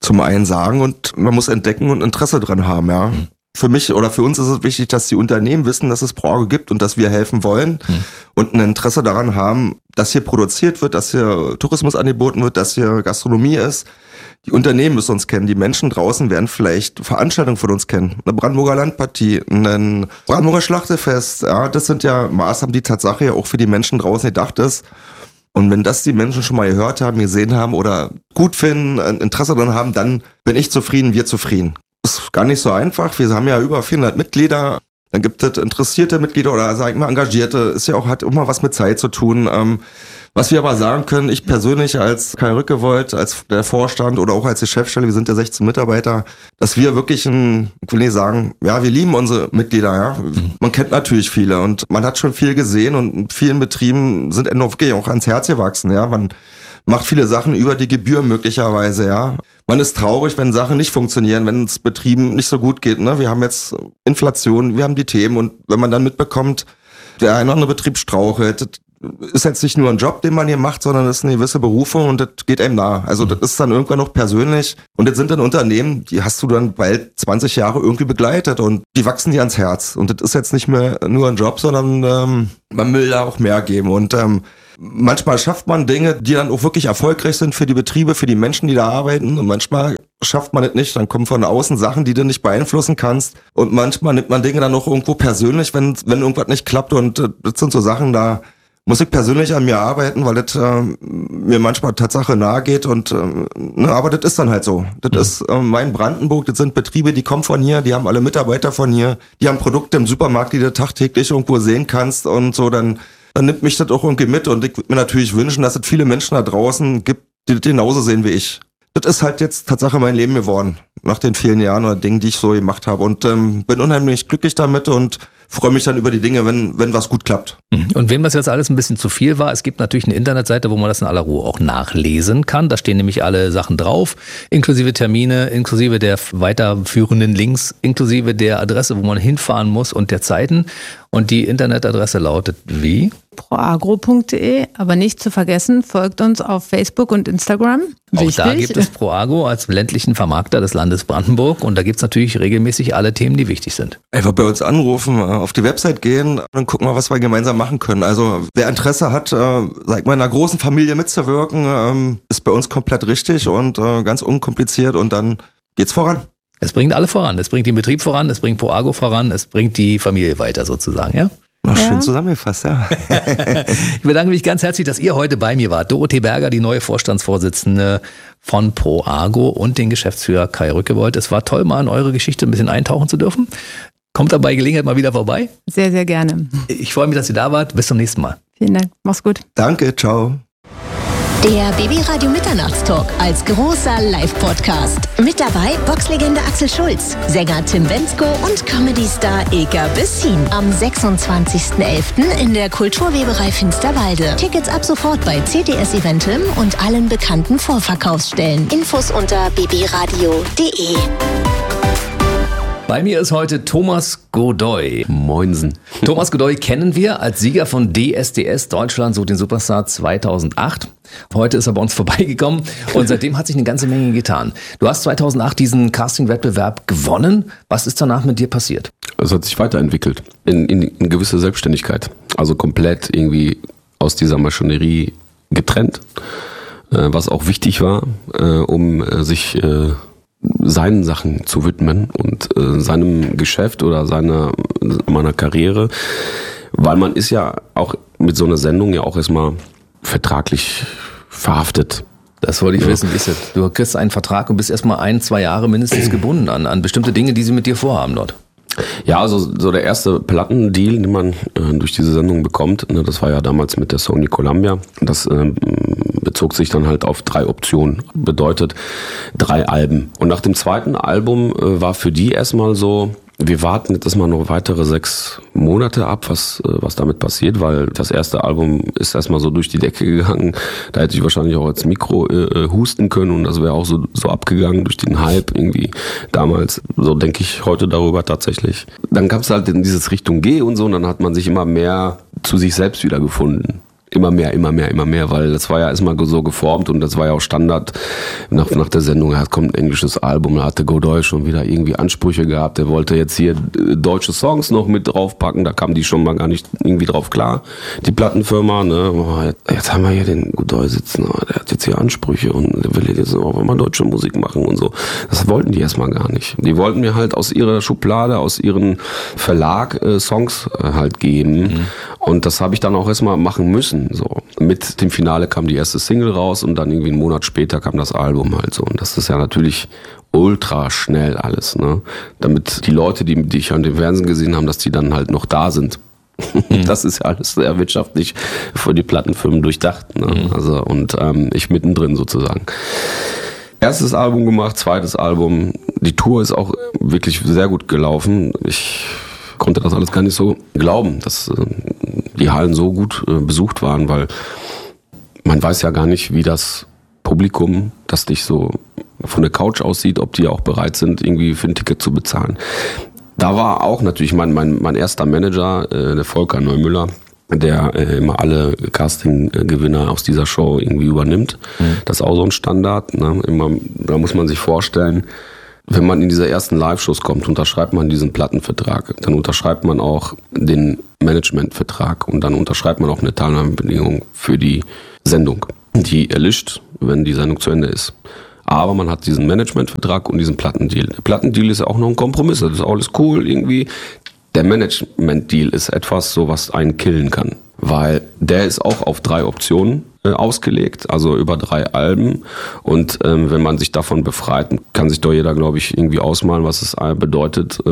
zum einen sagen und man muss entdecken und Interesse dran haben, ja. Für mich oder für uns ist es wichtig, dass die Unternehmen wissen, dass es ProAgro gibt und dass wir helfen wollen und ein Interesse daran haben, dass hier produziert wird, dass hier Tourismus angeboten wird, dass hier Gastronomie ist. Die Unternehmen müssen uns kennen, die Menschen draußen werden vielleicht Veranstaltungen von uns kennen. Eine Brandenburger Landpartie, ein Brandenburger Schlachtefest, ja, das sind ja Maßnahmen, die Tatsache ja auch für die Menschen draußen gedacht ist. Und wenn das die Menschen schon mal gehört haben, gesehen haben oder gut finden, ein Interesse daran haben, dann bin ich zufrieden, wir zufrieden. Das ist gar nicht so einfach. Wir haben ja über 400 Mitglieder. Dann gibt es interessierte Mitglieder oder sag ich mal Engagierte. Ist ja auch, hat immer was mit Zeit zu tun. Was wir aber sagen können, ich persönlich als Kai Rückewold, als der Vorstand oder auch als Geschäftsstelle, wir sind ja 16 Mitarbeiter, dass wir wirklich ich will nicht sagen, ja, wir lieben unsere Mitglieder, ja. Man kennt natürlich viele und man hat schon viel gesehen und in vielen Betrieben sind wirklich auch ans Herz gewachsen, ja. Man macht viele Sachen über die Gebühr möglicherweise, ja. Man ist traurig, wenn Sachen nicht funktionieren, wenn es Betrieben nicht so gut geht, ne. Wir haben jetzt Inflation, wir haben die Themen und wenn man dann mitbekommt, der eine oder andere Betrieb strauchelt, ist jetzt nicht nur ein Job, den man hier macht, sondern das ist eine gewisse Berufung und das geht einem nah. Also das ist dann irgendwann noch persönlich. Und das sind dann Unternehmen, die hast du dann bald 20 Jahre irgendwie begleitet und die wachsen dir ans Herz. Und das ist jetzt nicht mehr nur ein Job, sondern man will da auch mehr geben. Und manchmal schafft man Dinge, die dann auch wirklich erfolgreich sind für die Betriebe, für die Menschen, die da arbeiten. Und manchmal schafft man es nicht. Dann kommen von außen Sachen, die du nicht beeinflussen kannst. Und manchmal nimmt man Dinge dann auch irgendwo persönlich, wenn irgendwas nicht klappt. Und das sind so Sachen, da muss ich persönlich an mir arbeiten, weil das mir manchmal Tatsache nahe geht und aber das ist dann halt so. Das ist mein Brandenburg, das sind Betriebe, die kommen von hier, die haben alle Mitarbeiter von hier, die haben Produkte im Supermarkt, die du tagtäglich irgendwo sehen kannst und so, dann nimmt mich das auch irgendwie mit und ich würde mir natürlich wünschen, dass es viele Menschen da draußen gibt, die das genauso sehen wie ich. Das ist halt jetzt Tatsache mein Leben geworden, nach den vielen Jahren oder Dingen, die ich so gemacht habe und bin unheimlich glücklich damit und freue mich dann über die Dinge, wenn was gut klappt. Und wem das jetzt alles ein bisschen zu viel war, es gibt natürlich eine Internetseite, wo man das in aller Ruhe auch nachlesen kann. Da stehen nämlich alle Sachen drauf, inklusive Termine, inklusive der weiterführenden Links, inklusive der Adresse, wo man hinfahren muss und der Zeiten. Und die Internetadresse lautet wie? proagro.de, aber nicht zu vergessen, folgt uns auf Facebook und Instagram. Auch da gibt es ProAgro als ländlichen Vermarkter des Landes Brandenburg und da gibt es natürlich regelmäßig alle Themen, die wichtig sind. Einfach bei uns anrufen, auf die Website gehen und gucken wir, was wir gemeinsam machen können. Also wer Interesse hat, sag mal, in einer großen Familie mitzuwirken, ist bei uns komplett richtig und ganz unkompliziert und dann geht's voran. Es bringt alle voran. Es bringt den Betrieb voran, es bringt ProAgro voran, es bringt die Familie weiter sozusagen, ja? Schön zusammengefasst, ja. Ich bedanke mich ganz herzlich, dass ihr heute bei mir wart. Dorothee Berger, die neue Vorstandsvorsitzende von ProAgro und den Geschäftsführer Kai Rückewold. Es war toll, mal in eure Geschichte ein bisschen eintauchen zu dürfen. Kommt dabei Gelegenheit mal wieder vorbei. Sehr, sehr gerne. Ich freue mich, dass ihr da wart. Bis zum nächsten Mal. Vielen Dank. Mach's gut. Danke, ciao. Der BB-Radio Mitternachtstalk als großer Live-Podcast. Mit dabei Boxlegende Axel Schulz, Sänger Tim Bendzko und Comedy-Star Ilka Bessin. Am 26.11. in der Kulturweberei Finsterwalde. Tickets ab sofort bei CTS Eventim und allen bekannten Vorverkaufsstellen. Infos unter bbradio.de. Bei mir ist heute Thomas Godoy. Moinsen. Thomas Godoy kennen wir als Sieger von DSDS Deutschland sucht den Superstar 2008. Heute ist er bei uns vorbeigekommen und seitdem hat sich eine ganze Menge getan. Du hast 2008 diesen Casting-Wettbewerb gewonnen. Was ist danach mit dir passiert? Es hat sich weiterentwickelt in gewisse Selbstständigkeit. Also komplett irgendwie aus dieser Maschinerie getrennt, was auch wichtig war, um sich seinen Sachen zu widmen und seinem Geschäft oder meiner Karriere, weil man ist ja auch mit so einer Sendung ja auch erstmal vertraglich verhaftet. Das wollte ich wissen. Du kriegst einen Vertrag und bist erstmal 1-2 Jahre mindestens gebunden an bestimmte Dinge, die sie mit dir vorhaben dort. Ja, also so der erste Plattendeal, den man durch diese Sendung bekommt, ne, das war ja damals mit der Sony Columbia. Das bezog sich dann halt auf 3 Optionen, bedeutet 3 Alben. Und nach dem zweiten Album war für die erstmal so, wir warten jetzt erstmal noch weitere 6 Monate ab, was damit passiert, weil das erste Album ist erstmal so durch die Decke gegangen. Da hätte ich wahrscheinlich auch als Mikro husten können und das wäre auch so abgegangen durch den Hype irgendwie damals. So denke ich heute darüber tatsächlich. Dann gab es halt in dieses Richtung G und so und dann hat man sich immer mehr zu sich selbst wieder gefunden. immer mehr, weil das war ja erstmal so geformt und das war ja auch Standard nach der Sendung, es kommt ein englisches Album, da hatte Godoy schon wieder irgendwie Ansprüche gehabt, der wollte jetzt hier deutsche Songs noch mit draufpacken, da kam die schon mal gar nicht irgendwie drauf klar, die Plattenfirma, ne, jetzt haben wir hier den Godoy sitzen, der hat jetzt hier Ansprüche und der will jetzt auch mal deutsche Musik machen und so, das wollten die erstmal gar nicht, die wollten mir halt aus ihrer Schublade, aus ihrem Verlag Songs halt geben und das habe ich dann auch erstmal machen müssen. So. Mit dem Finale kam die erste Single raus und dann irgendwie einen Monat später kam das Album halt so. Und das ist ja natürlich ultra schnell alles, ne? Damit die Leute, die ich an dem Fernsehen gesehen haben, dass die dann halt noch da sind. Das ist ja alles sehr wirtschaftlich für die Plattenfirmen durchdacht, ne? Also, und ich mittendrin sozusagen. Erstes Album gemacht, zweites Album. Die Tour ist auch wirklich sehr gut gelaufen. Ich konnte das alles gar nicht so glauben, dass die Hallen so gut besucht waren, weil man weiß ja gar nicht, wie das Publikum, das dich so von der Couch aussieht, ob die auch bereit sind, irgendwie für ein Ticket zu bezahlen. Da war auch natürlich mein erster Manager, der Volker Neumüller, der immer alle Casting-Gewinner aus dieser Show irgendwie übernimmt. Das ist auch so ein Standard, ne? Da muss man sich vorstellen, wenn man in diese ersten Live-Shows kommt, unterschreibt man diesen Plattenvertrag. Dann unterschreibt man auch den Managementvertrag und dann unterschreibt man auch eine Teilnahmebedingung für die Sendung. Die erlischt, wenn die Sendung zu Ende ist. Aber man hat diesen Managementvertrag und diesen Plattendeal. Der Plattendeal ist ja auch noch ein Kompromiss, das ist alles cool irgendwie. Der Management-Deal ist etwas, so was einen killen kann. Weil der ist auch auf 3 Optionen ausgelegt, also über 3 Alben. Und wenn man sich davon befreit, kann sich doch jeder, glaube ich, irgendwie ausmalen, was es bedeutet,